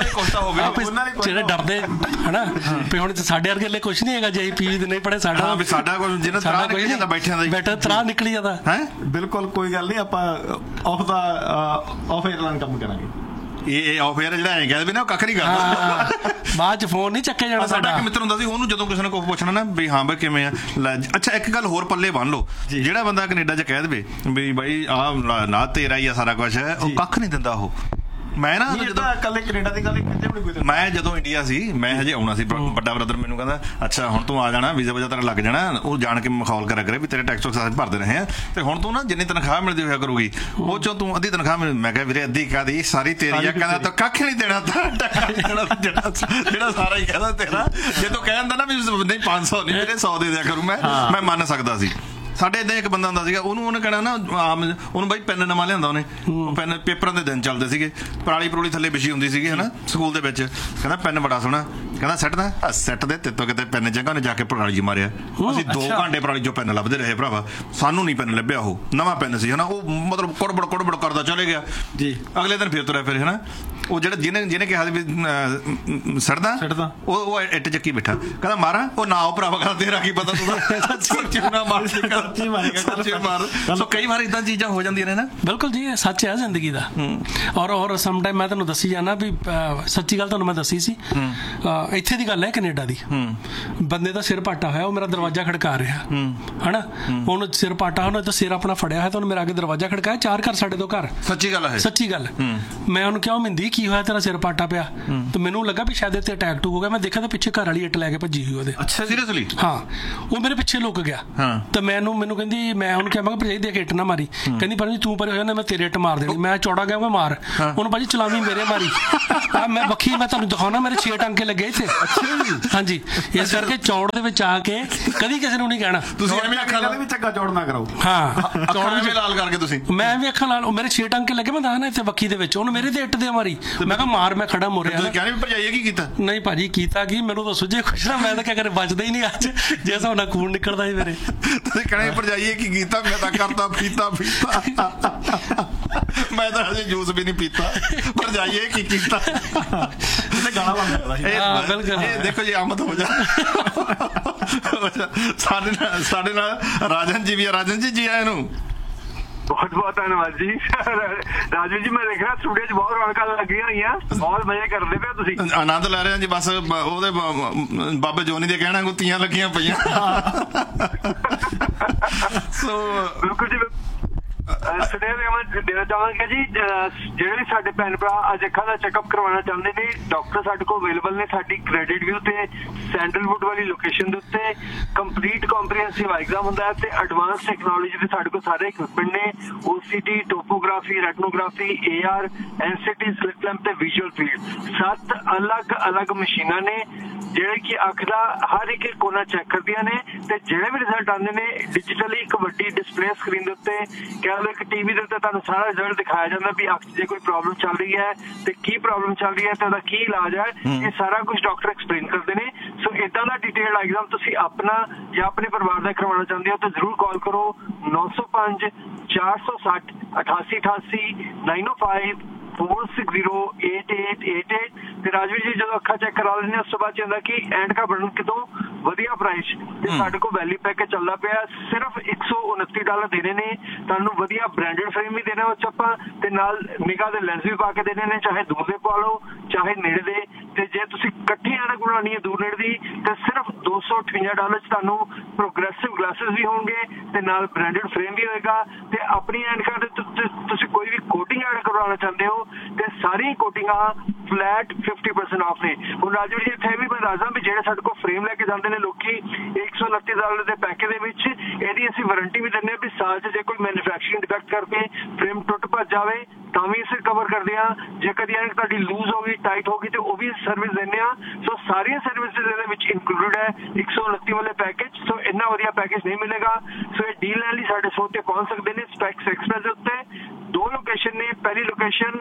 ਜਿਹੜੇ ਡਰਦੇ ਹਨਾ ਵੀ ਹੁਣ ਸਾਡੇ ਵਰਗੇ ਲਈ ਕੁਛ ਨਹੀਂ ਹੈਗਾ, ਜੇ ਪੀ ਦੇ ਨਹੀਂ ਪੜ੍ਹੇ ਸਾਡਾ ਸਾਡਾ ਕੋਈ ਬੈਠਿਆਂ ਦਾ ਬੈਠਾ ਤਰਾਹ ਨਿਕਲੀ ਜਾਂਦਾ ਹੈ। ਬਿਲਕੁਲ ਕੋਈ ਗੱਲ ਨਹੀਂ, ਆਪਾਂ ਆਫ ਦਾ ਆਫ ਏਅਰ ਕੰਮ ਕਰਾਂਗੇ। ਇਹ ਆਫ ਏਅਰ ਜਿਹੜਾ ਐਂ ਕਹਿੰਦੇ ਵੀ ਨਾ ਕੱਖ ਨਹੀਂ ਕਰਦਾ, ਬਾਅਦ ਚ ਫੋਨ ਨਹੀਂ ਚੱਕਿਆ ਜਾਣਾ। ਸਾਡਾ ਇੱਕ ਮਿੱਤਰ ਹੁੰਦਾ ਸੀ, ਉਹਨੂੰ ਜਦੋਂ ਕਿਸੇ ਨੇ ਕੁਛ ਪੁੱਛਣਾ ਨਾ ਵੀ ਹਾਂ ਬਈ ਕਿਵੇਂ ਆ, ਅੱਛਾ ਇੱਕ ਗੱਲ ਹੋਰ ਪੱਲੇ ਬੰਨ ਲਓ, ਜਿਹੜਾ ਬੰਦਾ ਕੈਨੇਡਾ 'ਚ ਕਹਿ ਦੇਵੇ ਵੀ ਬਾਈ ਆਹ ਨਾ ਤੇਰਾ ਹੀ ਆ ਸਾਰਾ ਕੁਛ, ਉਹ ਕੱਖ ਨਹੀਂ ਦਿੰਦਾ ਉਹ। ਮੈਂ ਨਾ ਜਦੋਂ ਕੱਲੇ ਕੈਨੇਡਾ ਦੀ ਗੱਲ ਕਿਤੇ ਵੀ ਕੋਈ, ਮੈਂ ਜਦੋਂ ਇੰਡੀਆ ਸੀ, ਮੈਂ ਹਜੇ ਆਉਣਾ ਸੀ, ਵੱਡਾ ਬ੍ਰਦਰ ਮੈਨੂੰ ਕਹਿੰਦਾ ਅੱਛਾ ਹੁਣ ਤੂੰ ਆ ਜਾਣਾ, ਵੀਜ਼ਾ ਵੀਜ਼ਾ ਤੇਰਾ ਲੱਗ ਜਾਣਾ। ਉਹ ਜਾਣ ਕੇ ਮਖੌਲ ਕਰਿਆ ਕਰੇ ਵੀ ਤੇਰੇ ਟੈਕਸ ਟੈਕਸ ਭਰਦੇ ਰਹੇ ਆ, ਤੇ ਹੁਣ ਤੂੰ ਨਾ ਜਿੰਨੀ ਤਨਖਾਹ ਮਿਲਦੀ ਹੋਇਆ ਕਰੂਗੀ ਉਹ ਚੋਂ ਤੂੰ ਅੱਧੀ ਤਨਖਾਹ ਮਿਲ। ਮੈਂ ਕਿਹਾ ਵੀਰੇ ਅੱਧੀ ਕਾਹਦੀ, ਸਾਰੀ ਤੇਰੀ ਆ। ਕਹਿੰਦਾ ਤਾਂ ਕੱਖ ਨਹੀਂ ਦੇਣਾ, ਜਿਹੜਾ ਸਾਰਾ ਹੀ ਕਹਿੰਦਾ ਤੇਰਾ। ਜੇ ਤੂੰ ਕਹਿੰਦਾ ਨਾ ਵੀ ਨਹੀਂ ਪੰਜ ਸੌ ਨਹੀਂ ਵੀਰੇ ਸੌ ਦੇ ਦਿਆ ਕਰੂ, ਮੈਂ ਮੈਂ ਮੰਨ ਸਕਦਾ ਸੀ। ਸਾਡੇ ਇੱਦਾਂ ਇੱਕ ਬੰਦਾ ਹੁੰਦਾ ਸੀਗਾ, ਉਹਨੂੰ ਉਹਨੇ ਕਹਿਣਾ ਨਾ ਆਮ ਉਹਨੂੰ ਬਾਈ ਪੈਨ ਨਵਾਂ ਲਿਆਂਦਾ ਉਹਨੇ, ਉਹ ਪੈਨ ਪੇਪਰਾਂ ਦੇ ਦਿਨ ਚੱਲਦੇ ਸੀਗੇ, ਪਰਾਲੀ ਪਰੂਲੀ ਥੱਲੇ ਵਿਛੀ ਹੁੰਦੀ ਸੀਗੀ ਹਨਾ ਸਕੂਲ ਦੇ ਵਿੱਚ। ਕਹਿੰਦਾ ਪੈਨ ਬੜਾ ਸੋਹਣਾ, ਕਹਿੰਦਾ ਸੈੱਟ ਦਾ ਸੈੱਟ ਦੇ ਤੇਤੋਂ ਕਿਤੇ ਪੈਨ ਚੰਗਾ, ਉਹਨੇ ਜਾ ਕੇ ਪਰਾਲੀ ਜੀ ਮਾਰਿਆ। ਅਸੀਂ ਦੋ ਘੰਟੇ ਪਰਾਲੀ ਚੋਂ ਪੈਨ ਲੱਭਦੇ ਰਹੇ ਭਰਾਵਾ, ਸਾਨੂੰ ਨਹੀਂ ਪੈਨ ਲੱਭਿਆ। ਉਹ ਨਵਾਂ ਪੈਨ ਸੀ ਹਨਾ, ਉਹ ਮਤਲਬ ਕੁੜਬੜ ਕੁੜਬੜ ਕਰਦਾ ਚਲੇ ਗਿਆ ਜੀ। ਅਗਲੇ ਦਿਨ ਫਿਰ ਤੁਰਿਆ ਫਿਰ ਹਨਾ, ਉਹ ਜਿਹੜਾ ਜਿਹਨੇ ਜਿਹਨੇ ਕਿਹਾ ਵੀ ਸੜਦਾ ਉਹ ਉਹ ਇੱਟ ਚੱਕੀ ਬੈਠਾ, ਕਹਿੰਦਾ ਮਾਰਾਂ ਉਹ ਨਾ ਉਹ ਭਰਾਵਾ, ਕਹਿੰਦਾ ਤੇਰਾ ਕੀ ਪਤਾ, ਤੂੰ ਨਾ ਮਾਰ ਸੋ ਕਈ ਵਾਰ ਏਦਾਂ ਚੀਜ਼ਾਂ ਹੋ ਜਾਂਦੀਆਂ ਨੇ ਨਾ। ਬਿਲਕੁਲ ਜੀ, ਇਹ ਸੱਚ ਹੈ ਜ਼ਿੰਦਗੀ ਦਾ। ਔਰ ਔਰ ਸਮ ਟਾਈਮ ਮੈਂ ਤੁਹਾਨੂੰ ਦੱਸੀ ਜਾਣਾ ਵੀ ਸੱਚੀ ਗੱਲ ਤੁਹਾਨੂੰ ਮੈਂ ਦੱਸੀ ਸੀ, ਇੱਥੇ ਦੀ ਗੱਲ ਹੈ ਕੈਨੇਡਾ ਦੀ। ਬੰਦੇ ਦਾ ਸਿਰ ਪਾਟਾ ਹੋਇਆ, ਉਹ ਮੇਰਾ ਦਰਵਾਜ਼ਾ ਖੜਕਾ ਰਿਹਾ ਹਨਾ, ਉਹਨੂੰ ਸਿਰ ਪਾਟਾ, ਉਹਨੇ ਤਾਂ ਸਿਰ ਆਪਣਾ ਫੜਿਆ ਹੋਇਆ, ਤਾਂ ਉਹਨੇ ਮੇਰਾ ਅੱਗੇ ਦਰਵਾਜ਼ਾ ਖੜਕਾਇਆ। ਚਾਰ ਘਰ ਸਾਡੇ ਤੋਂ ਘਰ, ਸੱਚੀ ਗੱਲ ਹੈ, ਸੱਚੀ ਗੱਲ। ਮੈਂ ਉਹਨੂੰ ਕਿਹਾ ਮਿੰਦੀ ਕੀ ਹੋਇਆ ਤੇਰਾ ਸਿਰ ਪਾਟਾ ਪਿਆ, ਤੇ ਮੈਨੂੰ ਲੱਗਾ ਵੀ ਸ਼ਾਇਦ ਇੱਥੇ ਅਟੈਕ ਟੂ ਹੋ ਗਿਆ। ਮੈਂ ਦੇਖਿਆ ਤਾਂ ਪਿੱਛੇ ਘਰ ਵਾਲੀ ਇੱਟ ਲੈ ਕੇ ਭੱਜੀ ਹੋਈ ਉਹਦੇ। ਅੱਛਾ ਸੀਰੀਅਸਲੀ? ਹਾਂ, ਉਹ ਮੇਰੇ ਪਿੱਛੇ ਲੁੱਕ ਗਿਆ। ਤੇ ਮੈਨੂੰ ਮੈਨੂੰ ਕਹਿੰਦੀ, ਮੈਂ ਉਹਨੂੰ ਕਿਹਾ ਮੈਂ ਕਿਹਾ ਭਰਜਾਈ ਦੇ ਕੇ ਇੱਟ ਨਾ ਮਾਰੀ। ਕਹਿੰਦੀ ਪਰ ਤੂੰ ਪਰੇ ਹੋਇਆ ਨਾ ਮੈਂ ਤੇਰੇ ਇੱਟ ਮਾਰ ਦੇਣੀ। ਮੈਂ ਚੌੜਾ ਗਿਆ, ਮੈਂ ਮਾਰ ਉਹਨੂੰ ਭਾਜੀ ਚਲਾਵੀਂ ਮੇਰੇ ਮਾਰੀ। ਮੈਂ ਬੱਖੀ ਮੈਂ ਤੁਹਾਨੂੰ ਦਿਖਾਉਣਾ, ਮੇਰੇ ਛੇ ਟਾਂਕੇ ਲੱਗੇ ਇੱਥੇ। ਹਾਂਜੀ, ਇਸ ਕਰਕੇ ਚੌੜ ਦੇ ਵਿੱਚ ਆ ਕੇ ਕਦੀ ਕਿਸੇ ਨੂੰ ਨਹੀਂ ਕਹਿਣਾ ਤੁਸੀਂ ਐਵੇਂ ਅੱਖਾਂ ਨਾਲ ਵੀ ਚੱਗਾ ਚੌੜ ਨਾ ਕਰਾਓ। ਹਾਂ, ਚੌੜ ਵੀ ਲਾਲ ਕਰਕੇ ਤੁਸੀਂ, ਮੈਂ ਵੀ ਅੱਖਾਂ ਨਾਲ, ਮੇਰੇ ਛੇ ਟਾਂਕੇ ਲੱਗੇ, ਮੈਂ ਦੱਸਣਾ ਇੱਥੇ ਬੱਖੀ ਦੇ ਵਿੱਚ। ਉਹਨੂੰ ਮੇਰੇ ਤੇ ਇੱਟ ਦੇ ਮਾਰੀ। ਮੈਂ ਕਿਹਾ ਮਾਰ, ਮੈਂ ਖੜਾ ਮੁਰਿਆ। ਕਹਿਣੀ ਵੀ ਭਰਜਾਈ ਕੀ ਕੀਤਾ? ਨਹੀਂ ਭਾਜੀ ਕੀਤਾ ਕੀ, ਮੈਨੂੰ ਤਾਂ ਸੁਝੇ ਕੁਛ ਨਾ, ਮੈਂ ਤਾਂ ਕਿਆ ਕਰੇ ਬਚਦਾ ਹੀ ਨਹੀਂ ਅੱਜ, ਜੇ ਹਿਸਾਬ ਨਾਲ ਖੂਨ ਨਿਕਲਦਾ ਸੀ ਮੇਰੇ। ਤੁਸੀਂ ਕਹਿਣਾ ਭਰਜਾਈ ਕੀ ਕੀਤਾ? ਮੈਂ ਤਾਂ ਕਰਦਾ ਪੀਤਾ ਪੀਤਾ, ਮੈਂ ਤਾਂ ਹਜੇ ਜੂਸ ਵੀ ਨਹੀਂ ਪੀਤਾ, ਭਰਜਾਈ ਕੀ ਕੀਤਾ? ਗਾਣਾ ਬੰਦ ਬਿਲਕੁਲ। ਇਹ ਦੇਖੋ ਜੀ ਆਮਦ ਹੋ ਜਾ। ਸਾਡੇ ਨਾਲ ਸਾਡੇ ਨਾਲ ਰਾਜਨ ਜੀ ਵੀ ਆ। ਰਾਜਨ ਜੀ ਜੀ ਆਏ ਨੂੰ ਬਹੁਤ ਬਹੁਤ ਧੰਨਵਾਦ ਜੀ। ਰਾਜੂ ਜੀ ਮੈਂ ਦੇਖ ਰਿਹਾ ਸਟੂਡੀਓ 'ਚ ਬਹੁਤ ਰੌਣਕਾਂ ਲੱਗੀਆਂ ਹੋਈਆਂ, ਬਹੁਤ ਮਜ਼ੇ ਕਰਦੇ ਪਏ ਤੁਸੀਂ। ਆਨੰਦ ਲੈ ਰਹੇ ਹਾਂ ਜੀ। ਬਸ ਉਹਦੇ ਬਾਬੇ ਜੋਨੀ ਦੇ ਕਹਿਣਾ ਗੁੱਤੀਆਂ ਲੱਗੀਆਂ ਪਈਆਂ। ਸੋ ਬਿਲਕੁਲ ਜੀ। ਸੁਨੇਹਾ ਮੈਂ ਦੇਣਾ ਚਾਹਾਂਗਾ ਜੀ, ਜਿਹੜੇ ਵੀ ਸਾਡੇ ਭੈਣ ਭਰਾ ਅੱਜ ਅੱਖਾਂ ਦਾ ਚੈੱਕਅਪ ਕਰਵਾਉਣਾ ਚਾਹੁੰਦੇ ਨੇ, ਡਾਕਟਰ ਸਾਡੇ ਕੋਲ ਅਵੇਲੇਬਲ ਨੇ ਸਾਡੀ ਕ੍ਰੈਡਿਟ ਵਿਊ ਤੇ ਸੈਂਡਲਵੁੱਡ ਵਾਲੀ ਲੋਕੇਸ਼ਨ ਦੇ ਉੱਤੇ। ਕੰਪਲੀਟ ਕੰਪਰੀਹੈਂਸਿਵ ਐਗਜ਼ਾਮ ਹੁੰਦਾ ਹੈ ਤੇ ਐਡਵਾਂਸ ਟੈਕਨੋਲੋਜੀ ਦੇ ਸਾਡੇ ਕੋਲ ਸਾਰੇ ਇਕਵਿਪਮੈਂਟ ਨੇ। OCT, topography, ਰੈਟਨੋਗ੍ਰਾਫੀ, A R, NCT, slit lamp ਤੇ ਵਿਜ਼ੂਅਲ ਫੀਲਡ, ਸੱਤ ਅਲੱਗ ਅਲੱਗ ਮਸ਼ੀਨਾਂ ਨੇ ਜਿਹੜੇ ਕਿ ਅੱਖ ਦਾ ਹਰ ਇੱਕ ਕੋਨਾ ਚੈੱਕ ਕਰਦੀਆਂ ਨੇ। ਤੇ ਜਿਹੜੇ ਵੀ ਰਿਜ਼ਲਟ ਆਉਂਦੇ ਨੇ ਡਿਜੀਟਲੀ ਇੱਕ ਵੱਡੀ ਡਿਸਪਲੇ ਸਕਰੀਨ ਦੇ ਉੱਤੇ, ਕਹਿ ਲਓ ਇੱਕ ਟੀਵੀ ਦੇ ਉੱਤੇ ਤੁਹਾਨੂੰ ਸਾਰਾ ਰਿਜ਼ਲਟ ਦਿਖਾਇਆ ਜਾਂਦਾ ਵੀ ਅੱਖ 'ਚ ਜੇ ਕੋਈ ਪ੍ਰੋਬਲਮ ਚੱਲ ਰਹੀ ਹੈ ਤੇ ਕੀ ਪ੍ਰੋਬਲਮ ਚੱਲ ਰਹੀ ਹੈ ਤੇ ਉਹਦਾ ਕੀ ਇਲਾਜ ਹੈ, ਇਹ ਸਾਰਾ ਕੁਝ ਡਾਕਟਰ ਐਕਸਪਲੇਨ ਕਰਦੇ ਨੇ। ਸੋ ਇਦਾਂ ਦਾ ਡਿਟੇਲ ਐਗਜ਼ਾਮ ਤੁਸੀਂ ਆਪਣਾ ਜਾਂ ਆਪਣੇ ਪਰਿਵਾਰ ਦਾ ਕਰਵਾਉਣਾ ਚਾਹੁੰਦੇ ਹੋ ਤਾਂ ਜ਼ਰੂਰ ਕਾਲ ਕਰੋ ਨੌ ਸੌ ਪੰਜ ਚਾਰ ਸੌ ਸੱਠ ਅਠਾਸੀ ਅਠਾਸੀ, ਨਾਈਨ ਓ five four six zero eight eight eight eight ਤੇ ਰਾਜਵੀਰ ਜੀ ਜਦੋਂ ਅੱਖਾਂ ਚੈੱਕ ਕਰਾ ਲੈਂਦੇ ਉਸ ਤੋਂ ਬਾਅਦ ਹੁੰਦਾ ਕਿ ਐਨਕਾਂ ਬਣਨ ਕਿਤੋਂ ਵਧੀਆ ਪ੍ਰਾਈਸ ਤੇ ਸਾਡੇ ਕੋਲ ਵੈਲੀ ਪੈਕੇਜ ਚੱਲਦਾ ਪਿਆ ਸਿਰਫ ਇੱਕ ਸੌ ਉਨੱਤੀ ਡਾਲਰ ਦੇਣੇ ਨੇ ਤੁਹਾਨੂੰ ਵਧੀਆ ਬ੍ਰਾਂਡਡ ਫਰੇਮ ਵੀ ਦੇਣਾ ਉਹ ਚ ਆਪਾਂ ਤੇ ਨਾਲ ਨਿਗਾਹ ਦੇ ਲੈਂਸ ਵੀ ਪਾ ਕੇ ਦੇਣੇ ਨੇ ਚਾਹੇ ਦੂਰ ਦੇ ਪਾ ਲਓ ਚਾਹੇ ਨੇੜੇ ਦੇ ਤੇ ਜੇ ਤੁਸੀਂ ਇਕੱਠੀ ਐਨਕ ਬਣਾਉਣੀ ਹੈ ਦੂਰ ਨੇੜੇ ਦੀ ਤੇ ਸਿਰਫ ਦੋ ਸੌ ਅਠਵੰਜਾ ਡਾਲਰ ਚ ਤੁਹਾਨੂੰ ਪ੍ਰੋਗਰੈਸਿਵ ਗਲਾਸਿਸ ਵੀ ਹੋਣਗੇ ਤੇ ਨਾਲ ਬ੍ਰਾਂਡਡ ਫਰੇਮ ਵੀ ਹੋਏਗਾ ਤੇ ਆਪਣੀ ਐਨਕਾਂ ਦੇ ਤੁਸੀਂ ਕੋਈ ਵੀ ਕੋਟਿੰਗ ਐਡ ਕਰਵਾਉਣਾ ਚਾਹੁੰਦੇ ਹੋ ਤੇ ਸਾਰੀਆਂ ਕੋਟਿੰਗਾਂ ਫਲੈਟ ਫਿਫਟੀ ਪਰਸੈਂਟ ਆਫ ਨੇ ਹੁਣ ਰਾਜਵੀਰ ਜੀ ਇੱਥੇ ਵੀ ਮੈਂ ਦੱਸਦਾ ਵੀ ਜਿਹੜੇ ਸਾਡੇ ਕੋਲ ਫਰੇਮ ਲੈ ਕੇ ਜਾਂਦੇ ਨੇ ਲੋਕੀ ਇੱਕ ਸੌ ਉਨੱਤੀ ਡਾਲਰ ਦੇ ਪੈਕੇਜ ਦੇ ਵਿੱਚ ਇਹਦੀ ਅਸੀਂ ਵਾਰੰਟੀ ਵੀ ਦਿੰਦੇ ਹਾਂ ਵੀ ਸਾਲ 'ਚ ਜੇ ਕੋਈ ਮੈਨੂਫੈਕਚਰਿੰਗ ਡਿਫੈਕਟ ਕਰਕੇ ਫਰੇਮ ਟੁੱਟ ਭੱਜ ਜਾਵੇ ਤਾਂ ਵੀ ਅਸੀਂ ਕਵਰ ਕਰਦੇ ਹਾਂ ਜੇ ਕਦੀ ਐਨਕ ਤੁਹਾਡੀ ਲੂਜ਼ ਹੋ ਗਈ ਟਾਈਟ ਹੋ ਗਈ ਤੇ ਉਹ ਵੀ ਸਰਵਿਸ ਦਿੰਦੇ ਹਾਂ ਸੋ ਸਾਰੀਆਂ ਸਰਵਿਸਿਜ਼ ਇਹਦੇ ਵਿੱਚ ਇਨਕਲੂਡਡ ਹੈ ਇੱਕ ਸੌ ਉਨੱਤੀ ਵਾਲੇ ਪੈਕੇਜ ਸੋ ਇੰਨਾ ਵਧੀਆ ਪੈਕੇਜ ਨਹੀਂ ਮਿਲੇਗਾ ਸੋ ਇਹ ਡੀਲ ਲੈਣ ਲਈ ਸਾਡੇ ਸ਼ੋਅ ਤੇ ਪਹੁੰਚ ਸਕਦੇ ਨੇ ਸਪੈਕਸ ਐਕਸਪ੍ਰੈਸ ਦੇ ਉੱਤੇ ਦੋ ਲੋਕੇਸ਼ਨ ਨੇ ਪਹਿਲੀ location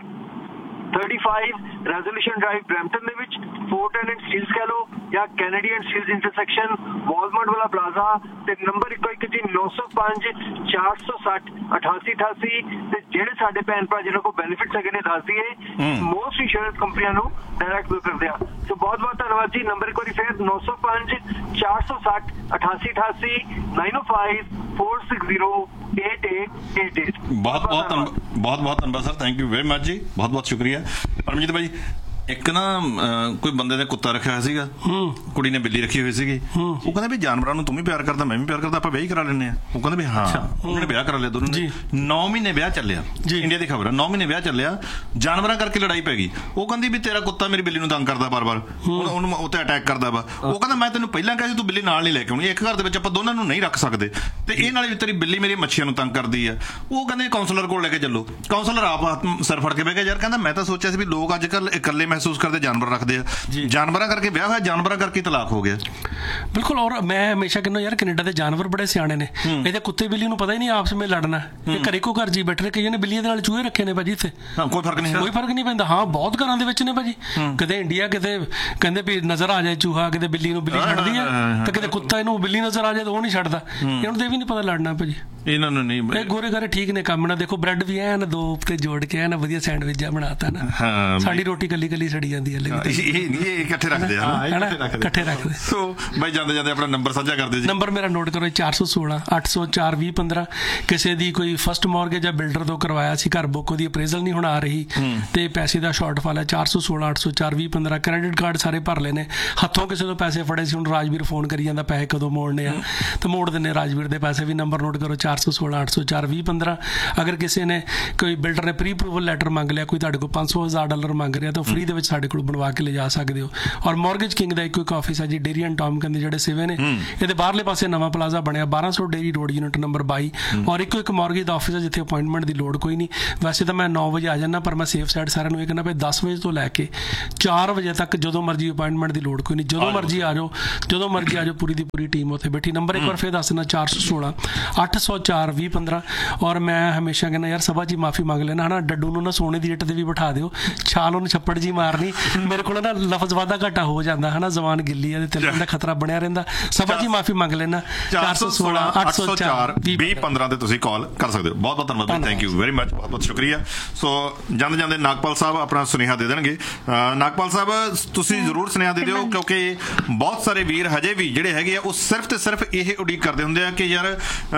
thirty-five Resolution Drive Brampton ਦੇ ਵਿੱਚ Fort and Steeles ਕਹਿ ਲਓ ਜਾਂ Kennedy and Steeles intersection Walmart ਵਾਲਾ ਪਲਾਜ਼ਾ ਤੇ ਨੰਬਰ ਇੱਕੋ ਇੱਕ ਜੀ ਨੌ ਸੌ ਪੰਜ ਚਾਰ ਸੌ ਸੱਠ ਅਠਾਸੀ ਅਠਾਸੀ ਤੇ ਜਿਹੜੇ ਸਾਡੇ ਭੈਣ ਭਰਾ ਜਿਹਨਾਂ ਕੋਲ ਬੈਨੀਫਿਟਸ ਹੈਗੇ ਨੇ ਦੱਸ ਦਈਏ ਮੋਸਟ ਇੰਸ਼ੋਰੈਂਸ ਕੰਪਨੀਆਂ ਨੂੰ ਡਾਇਰੈਕਟ ਬਿਲ ਕਰਦੇ ਆ ਸੋ ਬਹੁਤ ਬਹੁਤ ਧੰਨਵਾਦ ਜੀ ਨੰਬਰ ਇੱਕ ਵਾਰੀ ਫਿਰ ਨੌ ਸੌ ਪੰਜ ਚਾਰ ਸੌ ਸੱਠ ਅਠਾਸੀ ਅਠਾਸੀ ਨਾਈਨ ਓ five four six zero eight eight eight eight ਬਹੁਤ ਬਹੁਤ ਬਹੁਤ ਬਹੁਤ ਧੰਨਵਾਦ sir thank you very much ਜੀ ਬਹੁਤ ਬਹੁਤ ਸ਼ੁਕਰੀਆ ਪਰਮਜੀਤ ਭਾਈ ਇੱਕ ਨਾ ਕੋਈ ਬੰਦੇ ਨੇ ਕੁੱਤਾ ਰੱਖਿਆ ਹੋਇਆ ਸੀਗਾ ਕੁੜੀ ਨੇ ਬਿੱਲੀ ਰੱਖੀ ਹੋਈ ਸੀਗੀ ਉਹ ਕਹਿੰਦਾ ਵੀ ਜਾਨਵਰਾਂ ਨੂੰ ਤੂੰ ਵੀ ਪਿਆਰ ਕਰਦਾ ਮੈਂ ਵੀ ਪਿਆਰ ਕਰਦਾ ਆਪਾਂ ਵਿਆਹ ਹੀ ਕਰਾ ਲੈਂਦੇ ਆ ਉਹ ਕਹਿੰਦਾ ਵੀ ਹਾਂ ਉਹਨਾਂ ਨੇ ਵਿਆਹ ਕਰਾ ਲਿਆ ਦੋਨੋਂ ਨੇ ਨੌ ਮਹੀਨੇ ਵਿਆਹ ਚੱਲਿਆ ਇੰਡੀਆ ਦੀ ਖਬਰ ਹੈ ਨੌ ਮਹੀਨੇ ਵਿਆਹ ਚੱਲਿਆ ਜਾਨਵਰਾਂ ਕਰਕੇ ਲੜਾਈ ਪੈ ਗਈ ਉਹ ਕਹਿੰਦੀ ਵੀ ਤੇਰਾ ਕੁੱਤਾ ਮੇਰੀ ਬਿੱਲੀ ਨੂੰ ਤੰਗ ਕਰਦਾ ਬਾਰ-ਬਾਰ ਉਹਨੂੰ ਉੱਤੇ ਅਟੈਕ ਕਰਦਾ ਵਾ ਉਹ ਕਹਿੰਦਾ ਮੈਂ ਤੈਨੂੰ ਪਹਿਲਾਂ ਕਿਹਾ ਸੀ ਤੂੰ ਬਿੱਲੀ ਨਾਲ ਨਹੀਂ ਲੈ ਕੇ ਆਉਣੀ ਇੱਕ ਘਰ ਦੇ ਵਿੱਚ ਆਪਾਂ ਦੋਨਾਂ ਨੂੰ ਨਹੀਂ ਰੱਖ ਸਕਦੇ ਤੇ ਇਹ ਨਾਲ ਵੀ ਤੇਰੀ ਬਿੱਲੀ ਮੇਰੀ ਮੱਛੀਆਂ ਨੂੰ ਤੰਗ ਕਰਦੀ ਆ ਉਹ ਕਹਿੰਦੇ ਕਾਉਂਸਲਰ ਕੋਲ ਲੈ ਕੇ ਚੱਲੋ ਕਾਉਂਸਲਰ ਆਪ ਸਿਰ ਫੜ ਕੇ ਬਹਿ ਗਿਆ ਯਾਰ ਕਹਿੰਦਾ ਮੈਂ ਤਾਂ ਸੋਚਿਆ ਸੀ ਵੀ ਲੋਕ ਅੱਜ ਕੱਲ੍ਹ ਇਕੱਲੇ ਮਹਿਸੂਸ ਕਰਦੇ ਜਾਨਵਰ ਰੱਖਦੇ ਆ ਜਾਨਵਰਾਂ ਕਰਕੇ ਵਿਆਹ ਹੋਇਆ ਜਾਨਵਰਾਂ ਕਰਕੇ ਤਲਾਕ ਹੋ ਗਿਆ ਬਿਲਕੁਲ ਔਰ ਮੈਂ ਹਮੇਸ਼ਾ ਕਹਿੰਦਾ ਯਾਰ ਕੈਨੇਡਾ ਦੇ ਜਾਨਵਰ ਬੜੇ ਸਿਆਣੇ ਨੇ ਇਹਦੇ ਕੁੱਤੇ ਬਿੱਲੀ ਨੂੰ ਪਤਾ ਹੀ ਨਹੀਂ ਆਪਸ ਵਿੱਚ ਲੜਨਾ ਇਹ ਘਰੇ ਕੋ ਘਰ ਜੀ ਬੈਠੇ ਕਈਆਂ ਨੇ ਬਿੱਲੀਆਂ ਦੇ ਨਾਲ ਚੂਹੇ ਰੱਖੇ ਨੇ ਭਾਜੀ ਇੱਥੇ ਕੋਈ ਫਰਕ ਨਹੀਂ ਕੋਈ ਫਰਕ ਨਹੀਂ ਪੈਂਦਾ ਹਾਂ ਬਹੁਤ ਘਰਾਂ ਦੇ ਵਿੱਚ ਨੇ ਭਾਜੀ ਕਦੇ ਇੰਡੀਆ ਕਿਤੇ ਕਹਿੰਦੇ ਵੀ ਨਜ਼ਰ ਆ ਜਾਏ ਚੂਹਾ ਕਿਤੇ ਬਿੱਲੀ ਨੂੰ ਬਿੱਲੀ ਛੱਡਦੀ ਆ ਤੇ ਕਿਤੇ ਕੁੱਤਾ ਇਹਨੂੰ ਬਿੱਲੀ ਨਜ਼ਰ ਆ ਜਾਏ ਤਾਂ ਉਹ ਨਹੀਂ ਛੱਡਦਾ ਇਹਨੂੰ ਤੇ ਵੀ ਨਹੀਂ ਪਤਾ ਲੜਨਾ ਭਾਜੀ ਇਹਨਾਂ ਨੂੰ ਨਹੀਂ ਇਹ ਗੋਰੇ ਗਾਰੇ ਠੀਕ ਨੇ ਕੰਮ ਨਾ ਦੇਖੋ ਬ੍ਰੈਡ ਵੀ ਐ ਨਾ ਦੋ ਤੇ ਜੋੜ ਕੇ ਐ ਨਾ ਵਧੀਆ ਸੈਂਡਵਿਚ ਜਿਹਾ ਬਣਾਤਾ ਨਾ ਸਾਡੀ ਰੋਟੀ ਕੱਲੀ ਕੱਲੀ ਸੜੀ ਜਾਂਦੀ ਹੈ ਇਹ ਇਕੱਠੇ ਰੱਖਦੇ ਆ ਇਕੱਠੇ ਰੱਖਦੇ ਸੋ ਬਾਈ ਜਾਂਦੇ ਜਾਂਦੇ ਆਪਣਾ ਨੰਬਰ ਸਾਂਝਾ ਕਰਦੇ ਜੀ ਨੰਬਰ ਮੇਰਾ ਨੋਟ ਕਰੋ ਚਾਰ ਸੌ ਸੋਲਾਂ ਅੱਠ ਸੌ ਚਾਰ ਵੀਹ ਪੰਦਰਾਂ ਕਿਸੇ ਦੀ ਕੋਈ ਫਸਟ ਮੌਰਗੇਜ ਜਾਂ ਬਿਲਡਰ ਤੋਂ ਕਰਵਾਇਆ ਸੀ ਘਰ ਬੁੱਕ ਉਹਦੀ ਅਪਰੇਜ਼ਲ ਨਹੀਂ ਹੁਣ ਆ ਰਹੀ ਤੇ ਪੈਸੇ ਦਾ ਸ਼ਾਰਟਫਾਲ ਹੈ ਚਾਰ ਸੌ ਸੋਲਾਂ ਅੱਠ ਸੌ ਚਾਰ ਵੀਹ ਪੰਦਰਾਂ ਕ੍ਰੈਡਿਟ ਕਾਰਡ ਸਾਰੇ ਭਰ ਲਏ ਨੇ ਹੱਥੋਂ ਕਿਸੇ ਤੋਂ ਪੈਸੇ ਫੜੇ ਸੀ ਹੁਣ ਰਾਜਵੀਰ ਫੋਨ ਕਰੀ ਜਾਂਦਾ ਪੈਸੇ ਕਦੋਂ ਮੋੜਨੇ ਆ ਤੇ ਮੋੜ ਦਿੰਦੇ ਰਾਜਵੀਰ ਦੇ ਪੈਸੇ ਵੀ ਨੰਬਰ ਨੋਟ ਕਰੋ ਚਾਰ ਸੌ ਸੋਲਾਂ ਅੱਠ ਸੌ ਚਾਰ ਵੀਹ ਪੰਦਰਾਂ ਅਗਰ ਕਿਸੇ ਨੇ ਕੋਈ ਬਿਲਡਰ ਨੇ ਪ੍ਰੀ ਅਪਰੂਵਲ ਲੈਟਰ ਮੰਗ ਲਿਆ ਕੋਈ ਤੁਹਾਡੇ ਕੋਲ ਪੰਜ ਸੌ ਹਜ਼ਾਰ ਡਾਲਰ ਮੰਗ ਰਿਹਾ ਤਾਂ ਫ੍ਰੀ ਦੇ ਵਿੱਚ ਸਾਡੇ ਕੋਲ ਬਣਵਾ ਕੇ ਲਿਜਾ ਸਕਦੇ ਹੋ ਔਰ ਮੌਰਗੇਜ ਕਿੰਗ ਦਾ ਇੱਕੋ ਇੱਕ ਆਫਿਸ ਹੈ ਜੀ ਡੇਰੀ ਐਂਡ ਟਾਮਕਨ ਦੇ ਜਿਹੜੇ ਸਿਵੇ ਨੇ ਇਹਦੇ ਬਾਹਰਲੇ ਪਾਸੇ ਨਵਾਂ ਪਲਾਜ਼ਾ ਬਣਿਆ ਬਾਰਾਂ ਸੌ ਡੇਰੀ ਰੋਡ ਯੂਨਿਟ ਨੰਬਰ ਬਾਈ ਔਰ ਇੱਕੋ ਇੱਕ ਮੌਰਗੇਜ ਦਾ ਆਫਿਸ ਹੈ ਜਿੱਥੇ ਅਪਾਇੰਟਮੈਂਟ ਦੀ ਲੋੜ ਕੋਈ ਨਹੀਂ ਵੈਸੇ ਤਾਂ ਮੈਂ ਨੌ ਵਜੇ ਆ ਜਾਂਦਾ ਪਰ ਮੈਂ ਸੇਫ ਸਾਈਡ ਸਾਰਿਆਂ ਨੂੰ ਇਹ ਕਹਿੰਦਾ ਵੀ ਦਸ ਵਜੇ ਤੋਂ ਲੈ ਕੇ ਚਾਰ ਵਜੇ ਤੱਕ ਜਦੋਂ ਮਰਜ਼ੀ ਅਪਾਇੰਟਮੈਂਟ ਦੀ ਲੋੜ ਕੋਈ ਨਹੀਂ ਜਦੋਂ ਮਰਜ਼ੀ ਆ ਜਾਓ ਜਦੋਂ ਮਰਜ਼ੀ ਆ ਜਾਓ ਪੂਰੀ ਦੀ ਪੂਰੀ ਟੀਮ ਉੱਥੇ ਬੈਠੀ ਨੰਬਰ ਇੱਕ ਵਾਰ ਫਿਰ ਦੱਸ ਦਿੰਦਾ ਚਾਰ ਸੌ ਸੋਲਾਂ ਅੱਠ ਸੌ ਚਾਰ ਵੀਹ ਪੰਦਰਾਂ ਔਰ ਮੈਂ ਹਮੇਸ਼ਾ ਕਹਿੰਦਾ ਯਾਰ ਸਭਾ ਜੀ ਮਾਫੀ ਮੰਗ ਲੈਣਾ ਹਨਾ ਡੱਡੂ ਨੂੰ ਨਾ ਸੋਨੇ ਦੀ ਇੱਟ ਤੇ ਵੀ ਬਿਠਾ ਦਿਓ ਛਾਲ ਉਹਨੂੰ ਛੱਪੜ ਜੀ ਮਾਰਨੀ ਮੇਰੇ ਕੋਲ ਨਾ ਲਫ਼ਜ਼ ਵਾਧਾ ਘਾਟਾ ਹੋ ਜਾਂਦਾ ਹਨਾ ਜ਼ਬਾਨ ਗਿੱਲੀ ਆ ਤੇ ਤਿਲਣ ਦਾ ਖਤਰਾ ਬਣਿਆ ਰਹਿੰਦਾ ਸਭਾ ਜੀ ਮਾਫੀ ਮੰਗ ਲੈਣਾ ਚਾਰ ਸੌ ਸੋਲਾਂ ਅੱਠ ਸੌ ਚਾਰ ਵੀਹ ਪੰਦਰਾਂ ਤੇ ਤੁਸੀਂ ਕਾਲ ਕਰ ਸਕਦੇ ਹੋ ਬਹੁਤ ਬਹੁਤ ਧੰਨਵਾਦ ਥੈਂਕ ਯੂ ਵੈਰੀ ਮਚ ਬਹੁਤ ਬਹੁਤ ਸ਼ੁਕਰੀਆ ਸੋ ਜਾਂਦੇ ਜਾਂਦੇ ਨਾਗਪਾਲ ਸਾਹਿਬ ਆਪਣਾ ਸੁਨੇਹਾ ਦੇ ਦੇਣਗੇ ਨਾਗਪਾਲ ਸਾਹਿਬ ਤੁਸੀਂ ਜ਼ਰੂਰ ਸੁਨੇਹਾ ਦੇ ਦਿਓ ਕਿਉਂਕਿ ਬਹੁਤ ਸਾਰੇ ਵੀਰ ਹਜੇ ਵੀ ਜਿਹੜੇ ਹੈਗੇ ਆ ਉਹ ਸਿਰਫ ਤੇ ਸਿਰਫ ਇਹ ਉਡੀਕ ਕਰਦੇ ਹੁੰਦੇ ਆ ਕਿ ਯਾਰ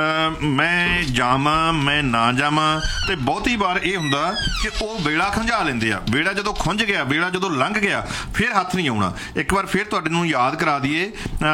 ਮੈਂ ਜਾਵਾਂ ਮੈਂ ਨਾ ਜਾਵਾਂ ਤੇ ਬਹੁਤੀ ਵਾਰ ਇਹ ਹੁੰਦਾ ਕਿ ਉਹ ਵੇਲਾ ਖੰਝਾ ਲੈਂਦੇ ਆ ਵੇਲਾ ਜਦੋਂ ਖੁੰਝ ਗਿਆ ਵੇਲਾ ਜਦੋਂ ਲੰਘ ਗਿਆ ਫਿਰ ਹੱਥ ਨਹੀਂ ਆਉਣਾ ਇੱਕ ਵਾਰ ਫਿਰ ਤੁਹਾਡੇ ਨੂੰ ਯਾਦ ਕਰਾ ਦਈਏ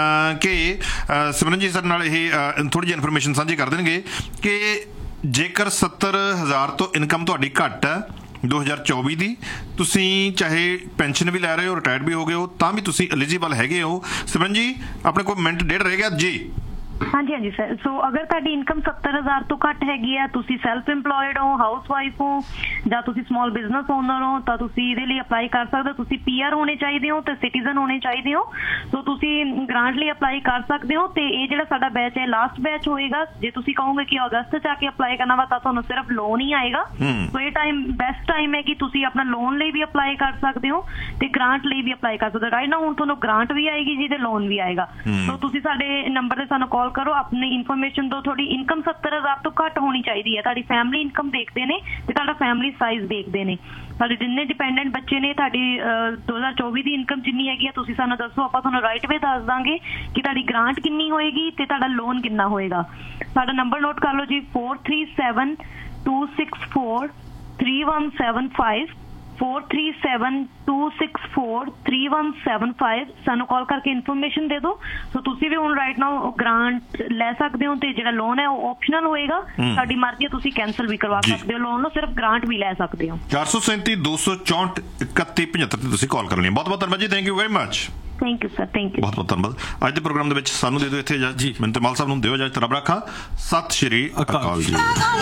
ਕਿ ਸਿਮਰਨ ਜੀ ਸਾਡੇ ਨਾਲ ਇਹ ਥੋੜ੍ਹੀ ਜਿਹੀ ਇਨਫੋਰਮੇਸ਼ਨ ਸਾਂਝੀ ਕਰ ਦੇਣਗੇ ਕਿ ਜੇਕਰ ਸੱਤਰ ਹਜ਼ਾਰ ਤੋਂ ਇਨਕਮ ਤੁਹਾਡੀ ਘੱਟ ਹੈ ਦੋ ਹਜ਼ਾਰ ਚੌਵੀ ਦੀ ਤੁਸੀਂ ਚਾਹੇ ਪੈਨਸ਼ਨ ਵੀ ਲੈ ਰਹੇ ਹੋ ਰਿਟਾਇਰਡ ਵੀ ਹੋ ਗਏ ਹੋ ਤਾਂ ਵੀ ਤੁਸੀਂ ਐਲੀਜੀਬਲ ਹੈਗੇ ਹੋ ਸਿਮਰਨ ਜੀ ਆਪਣੇ ਕੋਲ ਮਿੰਟ ਡੇਢ ਰਹਿ ਗਿਆ ਜੀ ਹਾਂਜੀ ਹਾਂਜੀ ਸਰ ਸੋ ਅਗਰ ਤੁਹਾਡੀ ਇਨਕਮ ਸੱਤਰ ਹਜ਼ਾਰ ਤੋਂ ਘੱਟ ਹੈਗੀ ਆ ਤੁਸੀਂ ਸੈਲਫ ਇੰਪਲੋਇਡ ਹੋ ਹਾਊਸ ਵਾਈਫ ਹੋ ਜਾਂ ਤੁਸੀਂ ਸਮਾਲ ਬਿਜ਼ਨਸ ਓਨਰ ਹੋ ਤਾਂ ਤੁਸੀਂ ਇਹਦੇ ਲਈ ਅਪਲਾਈ ਕਰ ਸਕਦੇ ਹੋ ਤੁਸੀਂ ਪੀ ਆਰ ਹੋਣੇ ਚਾਹੀਦੇ ਹੋ ਤੇ ਸਿਟੀਜ਼ਨ ਹੋਣੇ ਚਾਹੀਦੇ ਹੋ ਸੋ ਤੁਸੀਂ ਗ੍ਰਾਂਟ ਲਈ ਅਪਲਾਈ ਕਰ ਸਕਦੇ ਹੋ ਤੇ ਇਹ ਜਿਹੜਾ ਸਾਡਾ ਬੈਚ ਹੈ ਲਾਸਟ ਬੈਚ ਹੋਏਗਾ ਜੇ ਤੁਸੀਂ ਕਹੋਗੇ ਕਿ ਅਗਸਤ ਚ ਆ ਕੇ ਅਪਲਾਈ ਕਰਨਾ ਵਾ ਤਾਂ ਤੁਹਾਨੂੰ ਸਿਰਫ ਲੋਨ ਹੀ ਆਏਗਾ ਸੋ ਇਹ ਟਾਈਮ ਬੈਸਟ ਟਾਈਮ ਹੈ ਕਿ ਤੁਸੀਂ ਆਪਣਾ ਲੋਨ ਲਈ ਵੀ ਅਪਲਾਈ ਕਰ ਸਕਦੇ ਹੋ ਤੇ ਗ੍ਰਾਂਟ ਲਈ ਵੀ ਅਪਲਾਈ ਕਰ ਸਕਦੇ ਹੋ ਰਾਈਟ ਨਾਓ ਹੁਣ ਤੁਹਾਨੂੰ ਗ੍ਰਾਂਟ ਵੀ ਆਏਗੀ ਜੀ ਤੇ ਲੋਨ ਵੀ ਆਏਗਾ ਸੋ ਤੁਸੀਂ ਸਾਡੇ ਨੰਬਰ ਤੇ ਸਾਨੂੰ ਕਾਲ ਕਰੋ, ਆਪਣੀ ਇਨਫੋਰਮੇਸ਼ਨ ਦਿਓ। ਤੁਹਾਡੀ ਇਨਕਮ ਸੱਤਰ ਹਜ਼ਾਰ ਤੋਂ ਘੱਟ ਹੋਣੀ ਚਾਹੀਦੀ ਹੈ। ਤੁਹਾਡੀ ਫੈਮਿਲੀ ਇਨਕਮ ਦੇਖਦੇ ਨੇ ਤੇ ਤੁਹਾਡਾ ਫੈਮਿਲੀ ਸਾਈਜ਼ ਦੇਖਦੇ ਨੇ। ਤੁਹਾਡੇ ਜਿੰਨੇ ਡਿਪੈਂਡੈਂਟ ਬੱਚੇ ਨੇ, ਤੁਹਾਡੀ ਦੋ ਹਜ਼ਾਰ ਚੌਵੀ ਦੀ ਇਨਕਮ ਜਿੰਨੀ ਹੈਗੀ ਆ ਤੁਸੀਂ ਸਾਨੂੰ ਦੱਸੋ, ਆਪਾਂ ਤੁਹਾਨੂੰ ਰਾਈਟ ਵੇ ਦੱਸ ਦਾਂਗੇ ਕਿ ਤੁਹਾਡੀ ਗ੍ਰਾਂਟ ਕਿੰਨੀ ਹੋਏਗੀ ਤੇ ਤੁਹਾਡਾ ਲੋਨ ਕਿੰਨਾ ਹੋਏਗਾ। ਸਾਡਾ ਨੰਬਰ ਨੋਟ ਕਰ ਲਓ ਜੀ, four three seven two six four three one seven five, four three seven two six four three one seven five. ਸਾਨੂੰ ਕਾਲ ਕਰਕੇ ਇਨਫੋਰਮੇਸ਼ਨ ਦੇ ਦਿਓ। ਸੋ ਤੁਸੀਂ ਵੀ ਹੁਣ ਰਾਈਟ ਨਾਓ ਗ੍ਰਾਂਟ ਲੈ ਸਕਦੇ ਹੋ ਤੇ ਜਿਹੜਾ ਲੋਨ ਹੈ ਉਹ ਆਪਸ਼ਨਲ ਹੋਏਗਾ। ਤੁਹਾਡੀ ਮਰਜ਼ੀ ਹੈ, ਤੁਸੀਂ ਕੈਂਸਲ ਵੀ ਕਰਵਾ ਸਕਦੇ ਹੋ ਲੋਨ ਨੂੰ, ਸਿਰਫ ਗ੍ਰਾਂਟ ਵੀ ਲੈ ਸਕਦੇ ਹੋ। ਚਾਰ ਸੌ ਸੈਂਤੀ ਦੋ ਸੌ ਚੌਂਹਠ ਇਕੱਤੀ ਪਝੱਤਰ ਤੇ ਤੁਸੀਂ ਕਾਲ ਕਰਨੀ ਹੈ। ਬਹੁਤ ਬਹੁਤ ਧੰਨਵਾਦ ਜੀ, thank you very much. Thank you sir, thank you. ਬਹੁਤ ਬਹੁਤ ਧੰਨਵਾਦ। ਅੱਜ ਦੇ ਪ੍ਰੋਗਰਾਮ ਦੇ ਵਿੱਚ ਸਾਨੂੰ ਦੇ ਦਿਓ ਇੱਥੇ ਇਜਾਜ਼ਤ ਜੀ, ਮੈਨੂੰ ਤੇ ਮਾਲ ਸਾਹਿਬ ਨੂੰ ਦਿਓ ਇਜਾਜ਼ਤ। ਰੱਬ ਰਾਖਾ, ਸਤਿ ਸ਼੍ਰੀ ਅਕਾਲ ਜੀ।